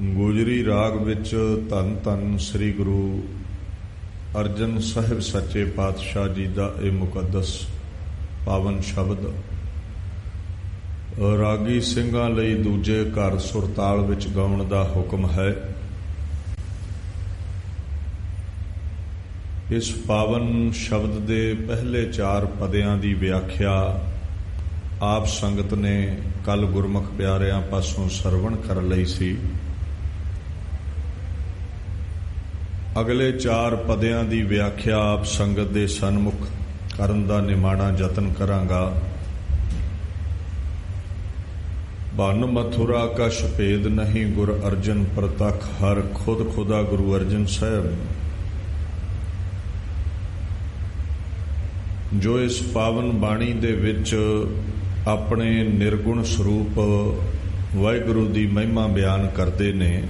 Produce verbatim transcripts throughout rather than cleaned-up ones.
ਗੁਜਰੀ ਰਾਗ ਵਿੱਚ ਧੰਨ ਧੰਨ ਸ੍ਰੀ ਗੁਰੂ ਅਰਜਨ ਸਾਹਿਬ ਸੱਚੇ ਪਾਤਸ਼ਾਹ ਜੀ ਦਾ ਇਹ ਮੁਕੱਦਸ ਪਾਵਨ ਸ਼ਬਦ ਰਾਗੀ ਸਿੰਘਾਂ ਲਈ ਦੂਜੇ ਘਰ ਸੁਰਤਾਲ ਵਿੱਚ ਗਾਉਣ ਦਾ ਹੁਕਮ ਹੈ। ਇਸ ਪਾਵਨ ਸ਼ਬਦ ਦੇ ਪਹਿਲੇ ਚਾਰ ਪਦਿਆਂ ਦੀ ਵਿਆਖਿਆ ਆਪ ਸੰਗਤ ਨੇ ਕੱਲ ਗੁਰਮੁਖ ਪਿਆਰਿਆਂ ਪਾਸੋਂ ਸਰਵਣ ਕਰ ਲਈ ਸੀ। ਅਗਲੇ ਚਾਰ ਪਦਿਆਂ ਦੀ ਵਿਆਖਿਆ ਆਪ ਸੰਗਤ ਦੇ ਸਨਮੁਖ ਕਰਨ ਦਾ ਨਿਮਾਣਾ ਯਤਨ ਕਰਾਂਗਾ। ਬਨ ਮਥੁਰਾ ਕਾ ਸ਼ਪੇਦ ਨਹੀਂ ਗੁਰ ਅਰਜਨ ਪ੍ਰਤੱਖ ਹਰ ਖੁਦ ਖੁਦਾ ਗੁਰੂ ਅਰਜਨ ਸਾਹਿਬ ਜੋ ਇਸ ਪਾਵਨ ਬਾਣੀ ਦੇ ਵਿੱਚ ਆਪਣੇ ਨਿਰਗੁਣ ਸਰੂਪ ਵਾਹਿਗੁਰੂ ਦੀ ਮਹਿਮਾ ਬਿਆਨ ਕਰਦੇ ਨੇ।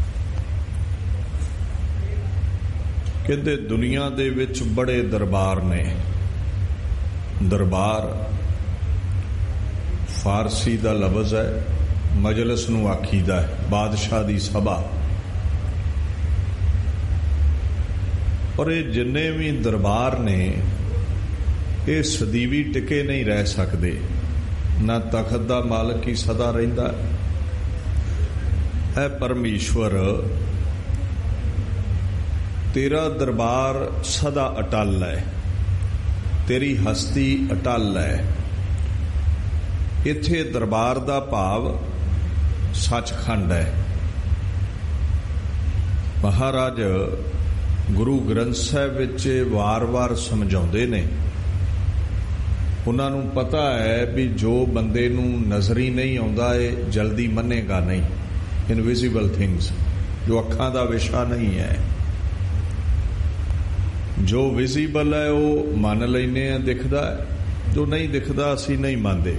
ਕਹਿੰਦੇ ਦੁਨੀਆ ਦੇ ਵਿੱਚ ਬੜੇ ਦਰਬਾਰ ਨੇ। ਦਰਬਾਰ ਫਾਰਸੀ ਦਾ ਲਫ਼ਜ਼ ਹੈ, ਮਜਲਿਸ ਨੂੰ ਆਖੀਦਾ ਹੈ, ਬਾਦਸ਼ਾਹ ਦੀ ਸਭਾ। ਔਰ ਇਹ ਜਿੰਨੇ ਵੀ ਦਰਬਾਰ ਨੇ ਇਹ ਸਦੀਵੀ ਟਿਕੇ ਨਹੀਂ ਰਹਿ ਸਕਦੇ। ਨਾ ਤਖਤ ਦਾ ਮਾਲਕ ਹੀ ਸਦਾ ਰਹਿੰਦਾ ਹੈ। ਪਰਮੇਸ਼ਵਰ ਤੇਰਾ ਦਰਬਾਰ ਸਦਾ ਅਟਲ ਹੈ, ਤੇਰੀ ਹਸਤੀ ਅਟਲ ਹੈ। ਇੱਥੇ ਦਰਬਾਰ ਦਾ ਭਾਵ ਸੱਚਖੰਡ ਹੈ। ਮਹਾਰਾਜ ਗੁਰੂ ਗ੍ਰੰਥ ਸਾਹਿਬ ਵਿੱਚ ਵਾਰ-ਵਾਰ ਸਮਝਾਉਂਦੇ ਨੇ। ਉਹਨਾਂ ਨੂੰ ਪਤਾ ਹੈ ਵੀ ਜੋ ਬੰਦੇ ਨੂੰ ਨਜ਼ਰ ਹੀ ਨਹੀਂ ਆਉਂਦਾ ਇਹ ਜਲਦੀ ਮੰਨੇਗਾ ਨਹੀਂ। ਇਨਵਿਜ਼ੀਬਲ ਥਿੰਗਸ ਜੋ ਅੱਖਾਂ ਦਾ ਵਿਸ਼ਾ ਨਹੀਂ ਹੈ, ਜੋ ਵਿਜ਼ੀਬਲ ਹੈ ਉਹ ਮੰਨ ਲੈਂਦੇ ਆ, ਦਿਖਦਾ ਹੈ। ਜੋ ਨਹੀਂ ਦਿਖਦਾ ਅਸੀਂ ਨਹੀਂ ਮੰਨਦੇ।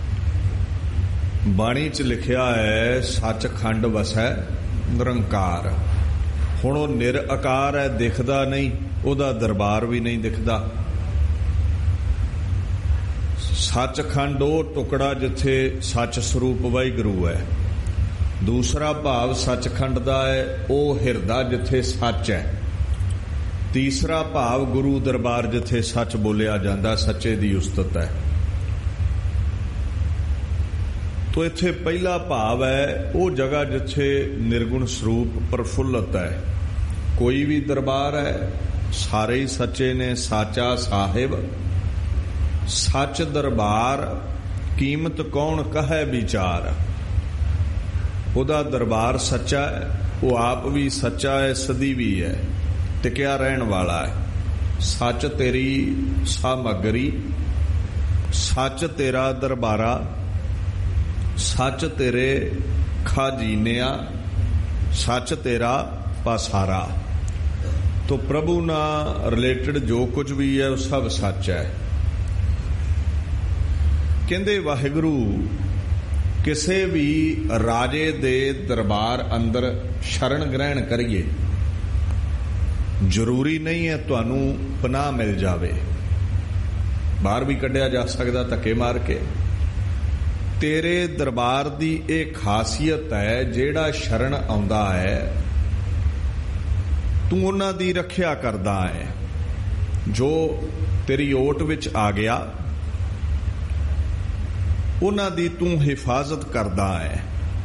ਬਾਣੀ 'ਚ ਲਿਖਿਆ ਹੈ ਸੱਚਖੰਡ ਵਸੈ ਨਿਰੰਕਾਰ। ਹੁਣ ਉਹ ਨਿਰਆਕਾਰ ਹੈ, ਦਿਖਦਾ ਨਹੀਂ, ਉਹਦਾ ਦਰਬਾਰ ਵੀ ਨਹੀਂ ਦਿਖਦਾ। ਸੱਚਖੰਡ ਉਹ ਟੁਕੜਾ ਜਿੱਥੇ ਸੱਚ ਸਰੂਪ ਵਾਹਿਗੁਰੂ ਹੈ। ਦੂਸਰਾ ਭਾਵ ਸੱਚਖੰਡ ਦਾ ਹੈ ਉਹ ਹਿਰਦਾ ਜਿੱਥੇ ਸੱਚ ਹੈ। ਤੀਸਰਾ ਭਾਵ ਗੁਰੂ ਦਰਬਾਰ ਜਿੱਥੇ ਸੱਚ ਬੋਲਿਆ ਜਾਂਦਾ, ਸੱਚੇ ਦੀ ਉਸਤਤ ਹੈ। ਤੋ ਇੱਥੇ ਪਹਿਲਾ ਭਾਵ ਹੈ ਉਹ ਜਗ੍ਹਾ ਜਿੱਥੇ ਨਿਰਗੁਣ ਸਰੂਪ ਪ੍ਰਫੁੱਲਤ ਹੈ। ਕੋਈ ਵੀ ਦਰਬਾਰ ਹੈ, ਸਾਰੇ ਹੀ ਸੱਚੇ ਨੇ। ਸਾਚਾ ਸਾਹਿਬ ਸੱਚ ਦਰਬਾਰ ਕੀਮਤ ਕੌਣ ਕਹੈ ਵਿਚਾਰ। ਉਹਦਾ ਦਰਬਾਰ ਸੱਚਾ ਹੈ, ਉਹ ਆਪ ਵੀ ਸੱਚਾ ਹੈ, ਸਦੀ ਵੀ ਹੈ, ਟਿਕਿਆ ਰਹਿਣ ਵਾਲਾ ਹੈ। ਸੱਚ ਤੇਰੀ ਸਾਮਗਰੀ, ਸੱਚ ਤੇਰਾ ਦਰਬਾਰਾ, ਸੱਚ ਤੇਰੇ ਖਾਜੀਨਿਆ, ਸੱਚ ਤੇਰਾ ਪਾਸਾਰਾ। ਤੋ ਪ੍ਰਭੂ ਨਾਲ ਰਿਲੇਟਡ ਜੋ ਕੁਝ ਵੀ ਹੈ ਉਹ ਸਭ ਸੱਚ ਹੈ। ਕਹਿੰਦੇ ਵਾਹਿਗੁਰੂ ਕਿਸੇ ਵੀ ਰਾਜੇ ਦੇ ਦਰਬਾਰ ਅੰਦਰ ਸ਼ਰਨ ਗ੍ਰਹਿਣ ਕਰੀਏ, ਜ਼ਰੂਰੀ ਨਹੀਂ ਹੈ ਤੁਹਾਨੂੰ ਪਨਾਹ ਮਿਲ ਜਾਵੇ। ਬਾਹਰ ਵੀ ਕੱਢਿਆ ਜਾ ਸਕਦਾ ਧੱਕੇ ਮਾਰ ਕੇ। ਤੇਰੇ ਦਰਬਾਰ ਦੀ ਇਹ ਖਾਸੀਅਤ ਹੈ, ਜਿਹੜਾ ਸ਼ਰਨ ਆਉਂਦਾ ਹੈ ਤੂੰ ਉਹਨਾਂ ਦੀ ਰੱਖਿਆ ਕਰਦਾ ਹੈ। ਜੋ ਤੇਰੀ ਓਟ ਵਿੱਚ ਆ ਗਿਆ ਉਹਨਾਂ ਦੀ ਤੂੰ ਹਿਫਾਜ਼ਤ ਕਰਦਾ ਹੈ।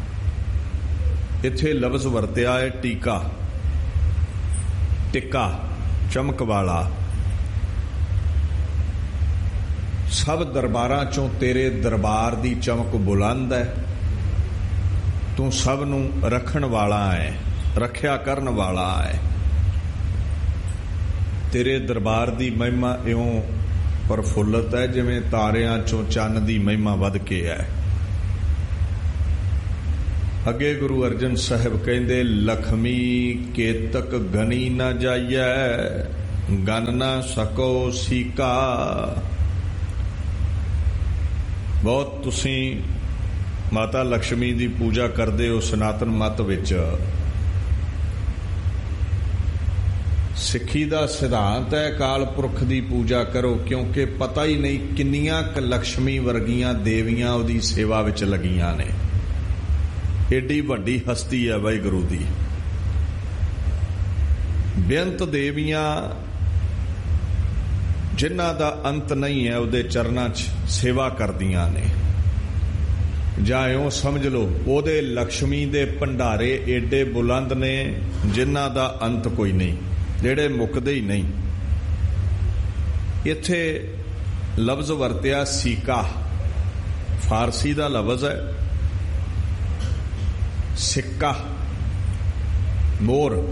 ਇੱਥੇ ਲਫ਼ਜ਼ ਵਰਤਿਆ ਹੈ ਟੀਕਾ, ਟਿੱਕਾ, ਚਮਕ ਵਾਲਾ। ਸਭ ਦਰਬਾਰਾਂ ਚੋਂ ਤੇਰੇ ਦਰਬਾਰ ਦੀ ਚਮਕ ਬੁਲੰਦ ਹੈ। ਤੂੰ ਸਭ ਨੂੰ ਰੱਖਣ ਵਾਲਾ ਹੈ, ਰੱਖਿਆ ਕਰਨ ਵਾਲਾ ਹੈ। ਤੇਰੇ ਦਰਬਾਰ ਦੀ ਮਹਿਮਾ ਇਉਂ ਪ੍ਰਫੁੱਲਤ ਹੈ ਜਿਵੇਂ ਤਾਰਿਆਂ ਚੋਂ ਚੰਨ ਦੀ ਮਹਿਮਾ ਵੱਧ ਕੇ ਹੈ। ਅੱਗੇ ਗੁਰੂ ਅਰਜਨ ਸਾਹਿਬ ਕਹਿੰਦੇ ਲਖਮੀ ਕੇਤਕ ਗਨੀ ਨਾ ਜਾਈਐ, ਗਨ ਨਾ ਸਕੋ ਸੀਕਾ। ਬਹੁਤ ਤੁਸੀਂ ਮਾਤਾ ਲక్ష్ਮੀ ਦੀ ਪੂਜਾ ਕਰਦੇ ਹੋ ਸਨਾਤਨ ਮਤ ਵਿੱਚ। ਸਿੱਖੀ ਦਾ ਸਿਧਾਂਤ ਹੈ ਅਕਾਲ ਪੁਰਖ ਦੀ ਪੂਜਾ ਕਰੋ, ਕਿਉਂਕਿ ਪਤਾ ਹੀ ਨਹੀਂ ਕਿੰਨੀਆਂ ਕ ਲక్ష్ਮੀ ਵਰਗੀਆਂ ਦੇਵੀਆਂ ਉਹਦੀ ਸੇਵਾ ਵਿੱਚ ਲੱਗੀਆਂ ਨੇ। एडी वड्डी हस्ती है वाहिगुरू दी। बेअंत देवियां जिन्हां दा अंत नहीं है उहदे चरनां च सेवा करदियां ने। जां इउं समझ लो उहदे लक्ष्मी दे भंडारे एडे बुलंद ने जिन्हां दा अंत कोई नहीं, जेड़े मुकदे ही नहीं। इत्थे लफ्ज वरतिया सीका, फारसी दा लफ्ज है। सिक्का मोहर,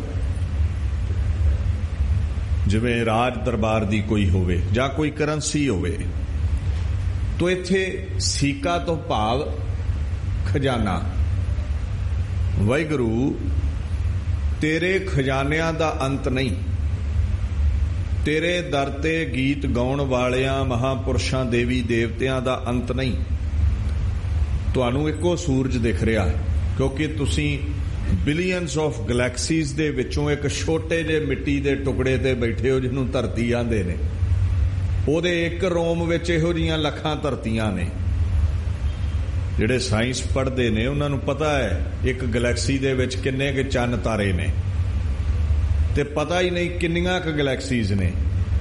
जिवें राज दरबार दी कोई होवे जां कोई करंसी होवे, तो इत्थे सीका तो भाव खजाना। वाहिगुरू तेरे खजानियां दा अंत नहीं, तेरे दर ते गीत गाउण वालियां महापुरुषां देवी देवतियां दा अंत नहीं। तुहानूं इक्को सूरज दिख रहा है क्योंकि तुसीं बिलियंस ऑफ गलैक्सीज दे विचों एक छोटे जे मिट्टी दे टुकड़े ते बैठे हो जिन्हों धरती आंदे ने। ओहदे एक रोम विच इहो जिहियां लखां धरतियां ने। जिहड़े साइंस पढ़दे ने उन्हां नूं पता है एक गलैक्सी दे विच किन्ने के चंद तारे ने, ते पता ही नहीं किन्नियां क गलैक्सीज ने।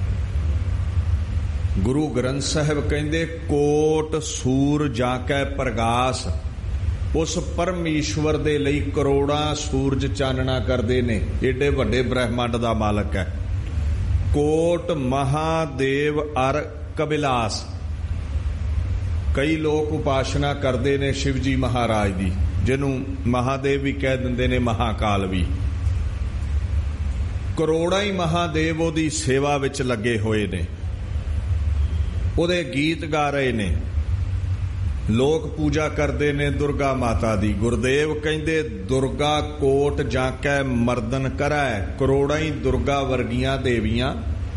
गुरु ग्रंथ साहिब कहंदे कोट सूर जाकै प्रगास, उस परमेश्वर दे लई करोड़ां सूरज चानना करदे ने। एडे वड्डे ब्रह्मंड दा मालक है। कोट महादेव अर कबिलास, कई लोग उपासना करते ने शिव जी महाराज दी, जिन्हों महादेव भी कह दिंदे ने, महाकाल भी। करोड़ां ही महादेव ओदी सेवा विच लगे हुए ने, ओदे गीत गा रहे ने। लोग पूजा करते ने दुर्गा माता दी। गुरुदेव कहंदे दुर्गा कोट जाकै मर्दन करै, करोड़ां ही दुर्गा वर्गियां देवियां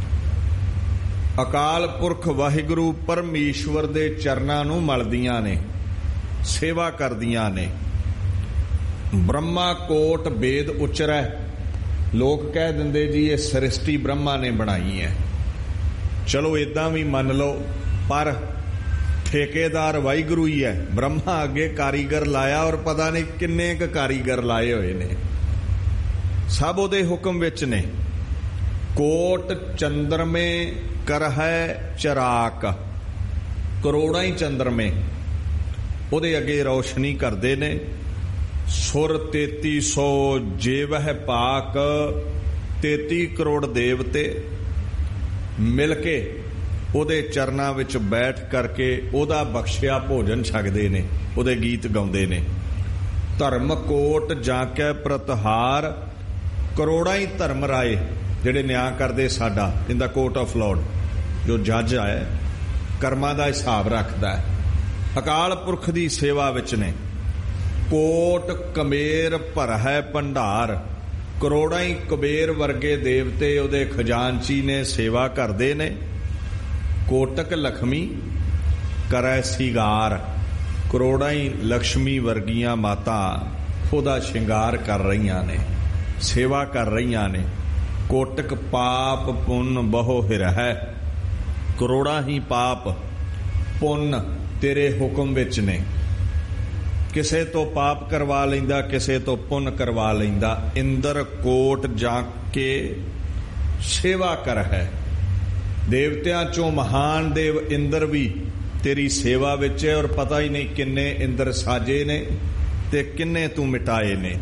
अकाल पुरख वाहिगुरू परमेश्वर दे चरनां नूं मलदियां ने, सेवा करदियां ने। ब्रह्मा कोट वेद उचरै, लोग कह दिंदे जी ये सृष्टि ब्रह्मा ने बनाई है। चलो इदां भी मन लो, पर ठेकेदार वाहिगुरू ही है। ब्रह्मा अगे कारीगर लाया और पता नहीं किन्ने क कारीगर लाए हुए ने, सब उहदे हुक्म विच ने। कोट चंद्रमे करहै चराक, करोड़ां ही चंद्रमे उहदे अगे रोशनी करदे ने। सुर तेती सौ जेवह पाक, तेती करोड़ देवते मिलके ਉਹਦੇ ਚਰਨਾਂ ਵਿੱਚ ਬੈਠ ਕਰਕੇ ਉਹਦਾ ਬਖਸ਼ਿਆ ਭੋਜਨ ਛਕਦੇ ਨੇ, ਉਹਦੇ ਗੀਤ ਗਾਉਂਦੇ ਨੇ। ਧਰਮ ਕੋਟ ਜਾਕੇ ਪ੍ਰਤਹਾਰ, ਕਰੋੜਾਂ ਹੀ ਧਰਮ ਰਾਏ ਜਿਹੜੇ ਨਿਆਂ ਕਰਦੇ ਸਾਡਾ, ਇਨ ਦਾ ਕੋਰਟ ਆਫ ਲਾਰਡ, ਜੋ ਜੱਜ ਹੈ ਕਰਮਾਂ ਦਾ ਹਿਸਾਬ ਰੱਖਦਾ ਹੈ, ਅਕਾਲ ਪੁਰਖ ਦੀ ਸੇਵਾ ਵਿੱਚ ਨੇ। ਕੋਟ ਕਮੇਰ ਭਰਹਿ ਭੰਡਾਰ, ਕਰੋੜਾਂ ਹੀ ਕੁਬੇਰ ਵਰਗੇ ਦੇਵਤੇ ਉਹਦੇ ਖਜ਼ਾਨਚੀ ਨੇ, ਸੇਵਾ ਕਰਦੇ ਨੇ। कोटक लक्ष्मी करै सिगार, करोड़ां ही लक्ष्मी वर्गियां माता ओहदा शिंगार कर रही ने, सेवा कर रही ने। कोटक पाप पुन बहु हिरहै, करोड़ां ही पाप पुन तेरे हुक्म विच ने। किसे तो पाप करवा लैंदा, किसे तो पुन करवा लैंदा। इंदर कोट जाके सेवा कर है, देवतियां चों महान देव इंद्र भी तेरी सेवा विच है, और पता ही नहीं किन्ने इंद्र साजे ने ते किन्ने तू मिटाए ने।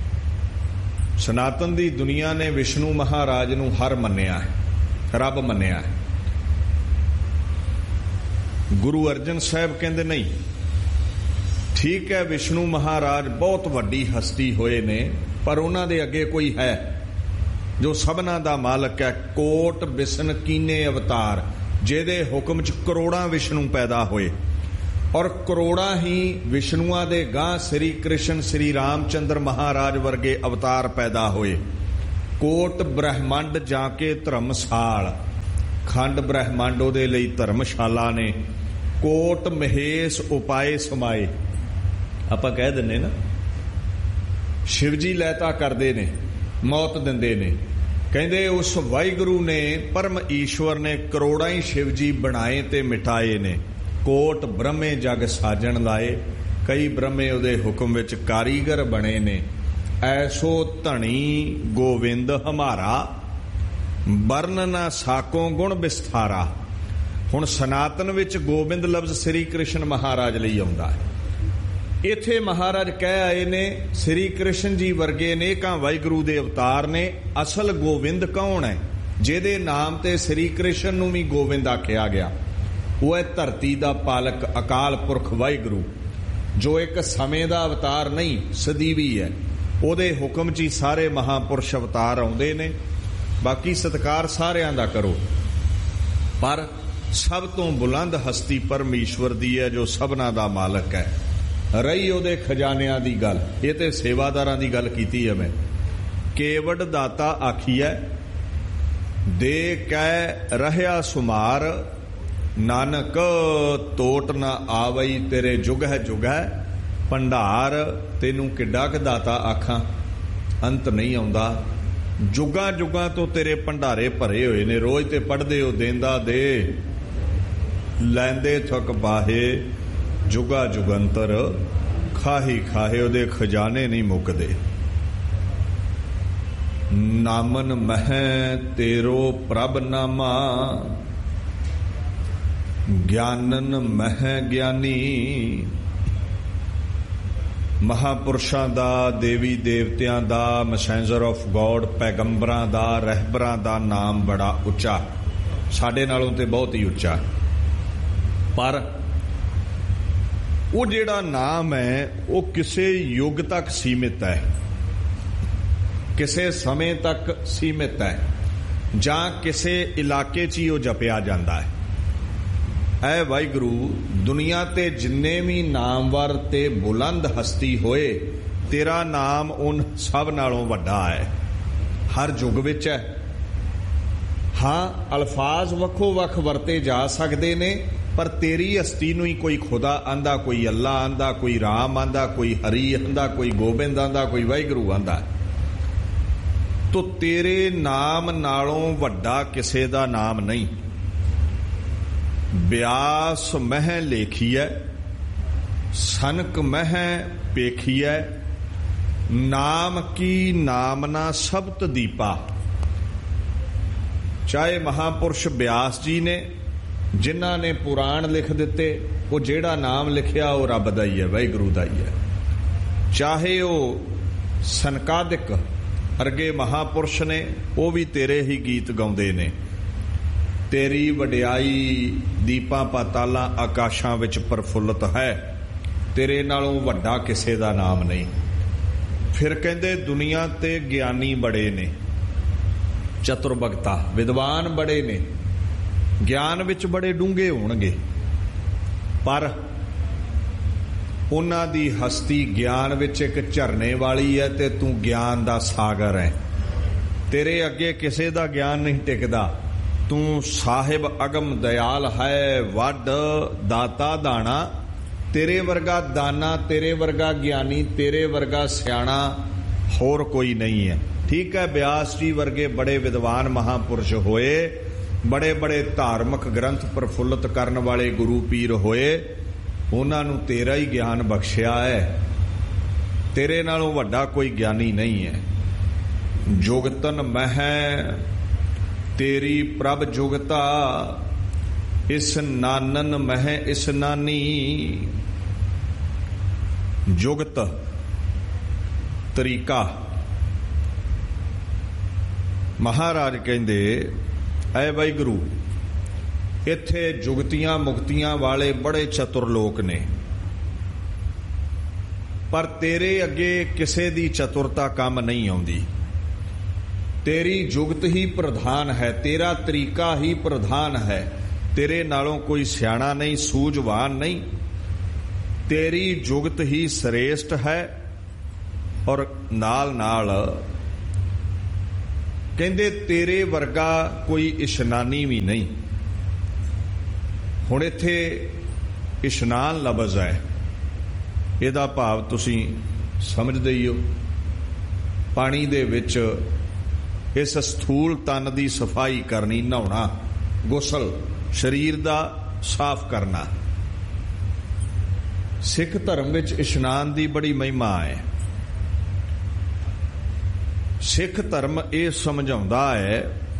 सनातन दी दुनिया ने विष्णु महाराज नूं हर मन्निया है, रब मन्निया है। गुरु अर्जन साहब कहंदे नहीं, ठीक है विष्णु महाराज बहुत वड्डी हस्ती होए ने, पर उन्हां दे अगे कोई है जो सबना दा मालक है। कोट बिसन कीने अवतार, जेदे हुक्म च करोड़ां विष्णु पैदा होए, और करोड़ां ही विष्णुआं दे गां श्री कृष्ण श्री रामचंद्र महाराज वर्गे अवतार पैदा होए। कोट ब्रह्मंड जाके धर्मशाल, खंड ब्रह्मंड ओहदे लई धर्मशाला ने। कोट महेश उपाय समाए, आपां कह दिंदे ना शिवजी लैता करदे ने, मौत दिंदे ने। कहंदे उस वाहिगुरू ने परम ईश्वर ने करोड़ां ही शिवजी बनाए ते मिटाए ने। कोट ब्रह्मे जग साजन लाए, ਕਈ ਬ੍ਰਹਮੇ ਉਹਦੇ ਹੁਕਮ ਵਿੱਚ ਕਾਰੀਗਰ ਬਣੇ ਨੇ। ਐਸੋ ਧਣੀ ਗੋਵਿੰਦ ਹਮਾਰਾ, ਵਰਨ ਨਾ ਸਾਕੋ ਗੁਣ ਵਿਸਥਾਰਾ। ਹੁਣ ਸਨਾਤਨ ਵਿੱਚ ਗੋਬਿੰਦ ਲਫ਼ਜ਼ ਸ੍ਰੀ ਕ੍ਰਿਸ਼ਨ ਮਹਾਰਾਜ ਲਈ ਆਉਂਦਾ ਹੈ। ਇੱਥੇ ਮਹਾਰਾਜ ਕਹਿ ਆਏ ਨੇ ਸ੍ਰੀ ਕ੍ਰਿਸ਼ਨ ਜੀ ਵਰਗੇ ਅਨੇਕਾਂ ਵਾਹਿਗੁਰੂ ਦੇ ਅਵਤਾਰ ਨੇ। ਅਸਲ ਗੋਬਿੰਦ ਕੌਣ ਹੈ? ਜਿਹਦੇ ਨਾਮ ਤੇ ਸ੍ਰੀ ਕ੍ਰਿਸ਼ਨ ਨੂੰ ਵੀ ਗੋਬਿੰਦ ਆਖਿਆ ਗਿਆ, ਉਹ ਹੈ ਧਰਤੀ ਦਾ ਪਾਲਕ ਅਕਾਲ ਪੁਰਖ ਵਾਹਿਗੁਰੂ, ਜੋ ਇੱਕ ਸਮੇਂ ਦਾ ਅਵਤਾਰ ਨਹੀਂ ਸਦੀਵੀ ਹੈ। ਉਹਦੇ ਹੁਕਮ 'ਚ ਹੀ ਸਾਰੇ ਮਹਾਂਪੁਰਸ਼ ਅਵਤਾਰ ਆਉਂਦੇ ਨੇ। ਬਾਕੀ ਸਤਿਕਾਰ ਸਾਰਿਆਂ ਦਾ ਕਰੋ, ਪਰ ਸਭ ਤੋਂ ਬੁਲੰਦ ਹਸਤੀ ਪਰਮੇਸ਼ਵਰ ਦੀ ਹੈ, ਜੋ ਸਭਨਾ ਦਾ ਮਾਲਕ ਹੈ। ਰਹੀ ਉਹਦੇ ਖਜ਼ਾਨਿਆਂ ਦੀ ਗੱਲ, ਇਹ ਤੇ ਸੇਵਾਦਾਰਾਂ ਦੀ ਗੱਲ ਕੀਤੀ ਹੈ ਮੈਂ। ਕੇਵਡ ਦਾਤਾ ਆਖੀਐ, ਦੇ ਕੈ ਰਹਿਆ ਸੁਮਾਰ, ਨਾਨਕ ਤੋਟ ਨਾ ਆਵਈ ਤੇਰੇ ਜੁਗ ਹੈ ਜੁਗ ਹੈ। ਭੰਡਾਰ ਤੈਨੂੰ ਕਿੱਡਾ ਕੁ ਦਾਤਾ ਆਖਾਂ, ਅੰਤ ਨਹੀਂ ਆਉਂਦਾ। ਜੁਗਾਂ ਜੁਗਾਂ ਤੋਂ ਤੇਰੇ ਭੰਡਾਰੇ ਭਰੇ ਹੋਏ ਨੇ। ਰੋਜ਼ ਤੇ ਪੜ੍ਹਦੇ ਹੋ ਦੇਂਦਾ ਦੇ, ਲੈਂਦੇ ਥਕ ਬਾਹੇ, ਜੁਗਾ ਜੁਗੰਤਰ ਖਾਹੀ ਖਾਹੇ। ਉਹਦੇ ਖਜ਼ਾਨੇ ਨਹੀਂ ਮੁੱਕਦੇ। ਨਾਮਨ ਮਹਿ ਤੇਰੋ ਪ੍ਰਭ ਨਾਮਾ, ਗਿਆਨਨ ਮਹਿ ਗਿਆਨੀ। ਮਹਾਪੁਰਸ਼ਾਂ ਦਾ, ਦੇਵੀ ਦੇਵਤਿਆਂ ਦਾ, ਮੈਸੇਂਜਰ ਆਫ ਗੋਡ, ਪੈਗੰਬਰਾਂ ਦਾ, ਰਹਿਬਰਾਂ ਦਾ ਨਾਮ ਬੜਾ ਉੱਚਾ, ਸਾਡੇ ਨਾਲੋਂ ਤੇ ਬਹੁਤ ਹੀ ਉੱਚਾ। ਪਰ ਉਹ ਜਿਹੜਾ ਨਾਮ ਹੈ ਉਹ ਕਿਸੇ ਯੁੱਗ ਤੱਕ ਸੀਮਿਤ ਹੈ, ਕਿਸੇ ਸਮੇਂ ਤੱਕ ਸੀਮਿਤ ਹੈ, ਜਾਂ ਕਿਸੇ ਇਲਾਕੇ 'ਚ ਹੀ ਉਹ ਜਪਿਆ ਜਾਂਦਾ ਹੈ। ਐ ਵਾਹਿਗੁਰੂ, ਦੁਨੀਆ ਤੇ ਜਿੰਨੇ ਵੀ ਨਾਮਵਰ ਤੇ ਬੁਲੰਦ ਹਸਤੀ ਹੋਏ, ਤੇਰਾ ਨਾਮ ਉਨ ਸਭ ਨਾਲੋਂ ਵੱਡਾ ਹੈ, ਹਰ ਯੁੱਗ ਵਿੱਚ ਹੈ। ਹਾਂ, ਅਲਫਾਜ਼ ਵੱਖੋ ਵੱਖ ਵਰਤੇ ਜਾ ਸਕਦੇ ਨੇ, ਪਰ ਤੇਰੀ ਹਸਤੀ ਨੂੰ ਹੀ ਕੋਈ ਖੁਦਾ ਆਂਦਾ, ਕੋਈ ਅੱਲਾ ਆਂਦਾ, ਕੋਈ ਰਾਮ ਆਂਦਾ, ਕੋਈ ਹਰੀ ਆਂਦਾ, ਕੋਈ ਗੋਬਿੰਦ ਆਂਦਾ, ਕੋਈ ਵਾਹਿਗੁਰੂ ਆਂਦਾ। ਤੋ ਤੇਰੇ ਨਾਮ ਨਾਲੋਂ ਵੱਡਾ ਕਿਸੇ ਦਾ ਨਾਮ ਨਹੀਂ। ਬਿਆਸ ਮਹਿ ਲੇਖੀਐ, ਸਨਕ ਮਹਿ ਪੇਖੀਐ, ਨਾਮ ਕੀ ਨਾਮਨਾ ਸਬਤ ਦੀਪਾ। ਚਾਹੇ ਮਹਾਪੁਰਸ਼ ਬਿਆਸ ਜੀ ਨੇ, ਜਿਨ੍ਹਾਂ ਨੇ ਪੁਰਾਣ ਲਿਖ ਦਿੱਤੇ, ਉਹ ਜਿਹੜਾ ਨਾਮ ਲਿਖਿਆ ਉਹ ਰੱਬ ਦਾ ਹੀ ਹੈ, ਵਾਹਿਗੁਰੂ ਦਾ ਹੀ ਹੈ। ਚਾਹੇ ਉਹ ਸਨਕਾਦਿਕ ਅਰਗੇ ਮਹਾਪੁਰਸ਼ ਨੇ, ਉਹ ਵੀ ਤੇਰੇ ਹੀ ਗੀਤ ਗਾਉਂਦੇ ਨੇ। ਤੇਰੀ ਵਡਿਆਈ ਦੀਪਾਂ ਪਾਤਾਲਾਂ ਆਕਾਸ਼ਾਂ ਵਿੱਚ ਪ੍ਰਫੁੱਲਤ ਹੈ, ਤੇਰੇ ਨਾਲੋਂ ਵੱਡਾ ਕਿਸੇ ਦਾ ਨਾਮ ਨਹੀਂ। ਫਿਰ ਕਹਿੰਦੇ ਦੁਨੀਆ ਤੇ ਗਿਆਨੀ ਬੜੇ ਨੇ, ਚਤੁਰਭਗਤਾ ਵਿਦਵਾਨ ਬੜੇ ਨੇ, ਗਿਆਨ ਵਿੱਚ ਬੜੇ ਡੂੰਘੇ ਹੋਣਗੇ, ਪਰ ਉਹਨਾਂ ਦੀ ਹਸਤੀ ਗਿਆਨ ਵਿੱਚ ਇੱਕ ਝਰਨੇ ਵਾਲੀ ਹੈ ਤੇ ਤੂੰ ਗਿਆਨ ਦਾ ਸਾਗਰ ਹੈ। ਤੇਰੇ ਅੱਗੇ ਕਿਸੇ ਦਾ ਗਿਆਨ ਨਹੀਂ ਟਿਕਦਾ। ਤੂੰ ਸਾਹਿਬ ਅਗਮ ਦਇਆਲ ਹੈ, ਵੱਡ ਦਾਤਾ ਦਾਣਾ। ਤੇਰੇ ਵਰਗਾ ਦਾਨਾ, ਤੇਰੇ ਵਰਗਾ ਗਿਆਨੀ, ਤੇਰੇ ਵਰਗਾ ਸਿਆਣਾ ਹੋਰ ਕੋਈ ਨਹੀਂ ਹੈ। ਠੀਕ ਹੈ, ਬਿਆਸ ਜੀ ਵਰਗੇ ਬੜੇ ਵਿਦਵਾਨ ਮਹਾਪੁਰਸ਼ ਹੋਏ, ਬੜੇ ਬੜੇ ਧਾਰਮਿਕ ਗ੍ਰੰਥ ਪ੍ਰਫੁੱਲਤ ਕਰਨ ਵਾਲੇ ਗੁਰੂ ਪੀਰ ਹੋਏ, ਉਹਨਾਂ ਨੂੰ ਤੇਰਾ ਹੀ ਗਿਆਨ ਬਖਸ਼ਿਆ ਹੈ। ਤੇਰੇ ਨਾਲੋਂ ਵੱਡਾ ਕੋਈ ਗਿਆਨੀ ਨਹੀਂ ਹੈ। ਜੁਗਤਨ ਮਹਿ ਤੇਰੀ ਪ੍ਰਭ ਜੁਗਤਾ, ਇਸ ਨਾਨਨ ਮਹਿ ਇਸ ਨਾਨੀ। ਜੁਗਤ ਤਰੀਕਾ। ਮਹਾਰਾਜ ਕਹਿੰਦੇ ਐ ਵਾਹਿਗੁਰੂ, ਇੱਥੇ ਜੁਗਤੀਆਂ ਮੁਕਤੀਆਂ ਵਾਲੇ ਬੜੇ ਚਤੁਰ ਲੋਕ ਨੇ, ਪਰ ਤੇਰੇ ਅੱਗੇ ਕਿਸੇ ਦੀ ਚਤੁਰਤਾ ਕੰਮ ਨਹੀਂ ਆਉਂਦੀ। ਤੇਰੀ ਜੁਗਤ ਹੀ ਪ੍ਰਧਾਨ ਹੈ, ਤੇਰਾ ਤਰੀਕਾ ਹੀ ਪ੍ਰਧਾਨ ਹੈ। ਤੇਰੇ ਨਾਲੋਂ ਕੋਈ ਸਿਆਣਾ ਨਹੀਂ, ਸੂਝਵਾਨ ਨਹੀਂ। ਤੇਰੀ ਜੁਗਤ ਹੀ ਸ੍ਰੇਸ਼ਟ ਹੈ। ਔਰ ਨਾਲ ਨਾਲ ਕਹਿੰਦੇ ਤੇਰੇ ਵਰਗਾ ਕੋਈ ਇਸ਼ਨਾਨੀ ਵੀ ਨਹੀਂ। ਹੁਣ ਇੱਥੇ ਇਸ਼ਨਾਨ ਲਫ਼ਜ਼ ਹੈ, ਇਹਦਾ ਭਾਵ ਤੁਸੀਂ ਸਮਝਦੇ ਹੀ ਹੋ। ਪਾਣੀ ਦੇ ਵਿੱਚ ਇਸ ਸਥੂਲ ਤਨ ਦੀ ਸਫਾਈ ਕਰਨੀ, ਨਹਾਉਣਾ, ਗੁਸਲ, ਸਰੀਰ ਦਾ ਸਾਫ਼ ਕਰਨਾ। ਸਿੱਖ ਧਰਮ ਵਿੱਚ ਇਸ਼ਨਾਨ ਦੀ ਬੜੀ ਮਹਿਮਾ ਹੈ। ਸਿੱਖ ਧਰਮ ਇਹ ਸਮਝਾਉਂਦਾ ਹੈ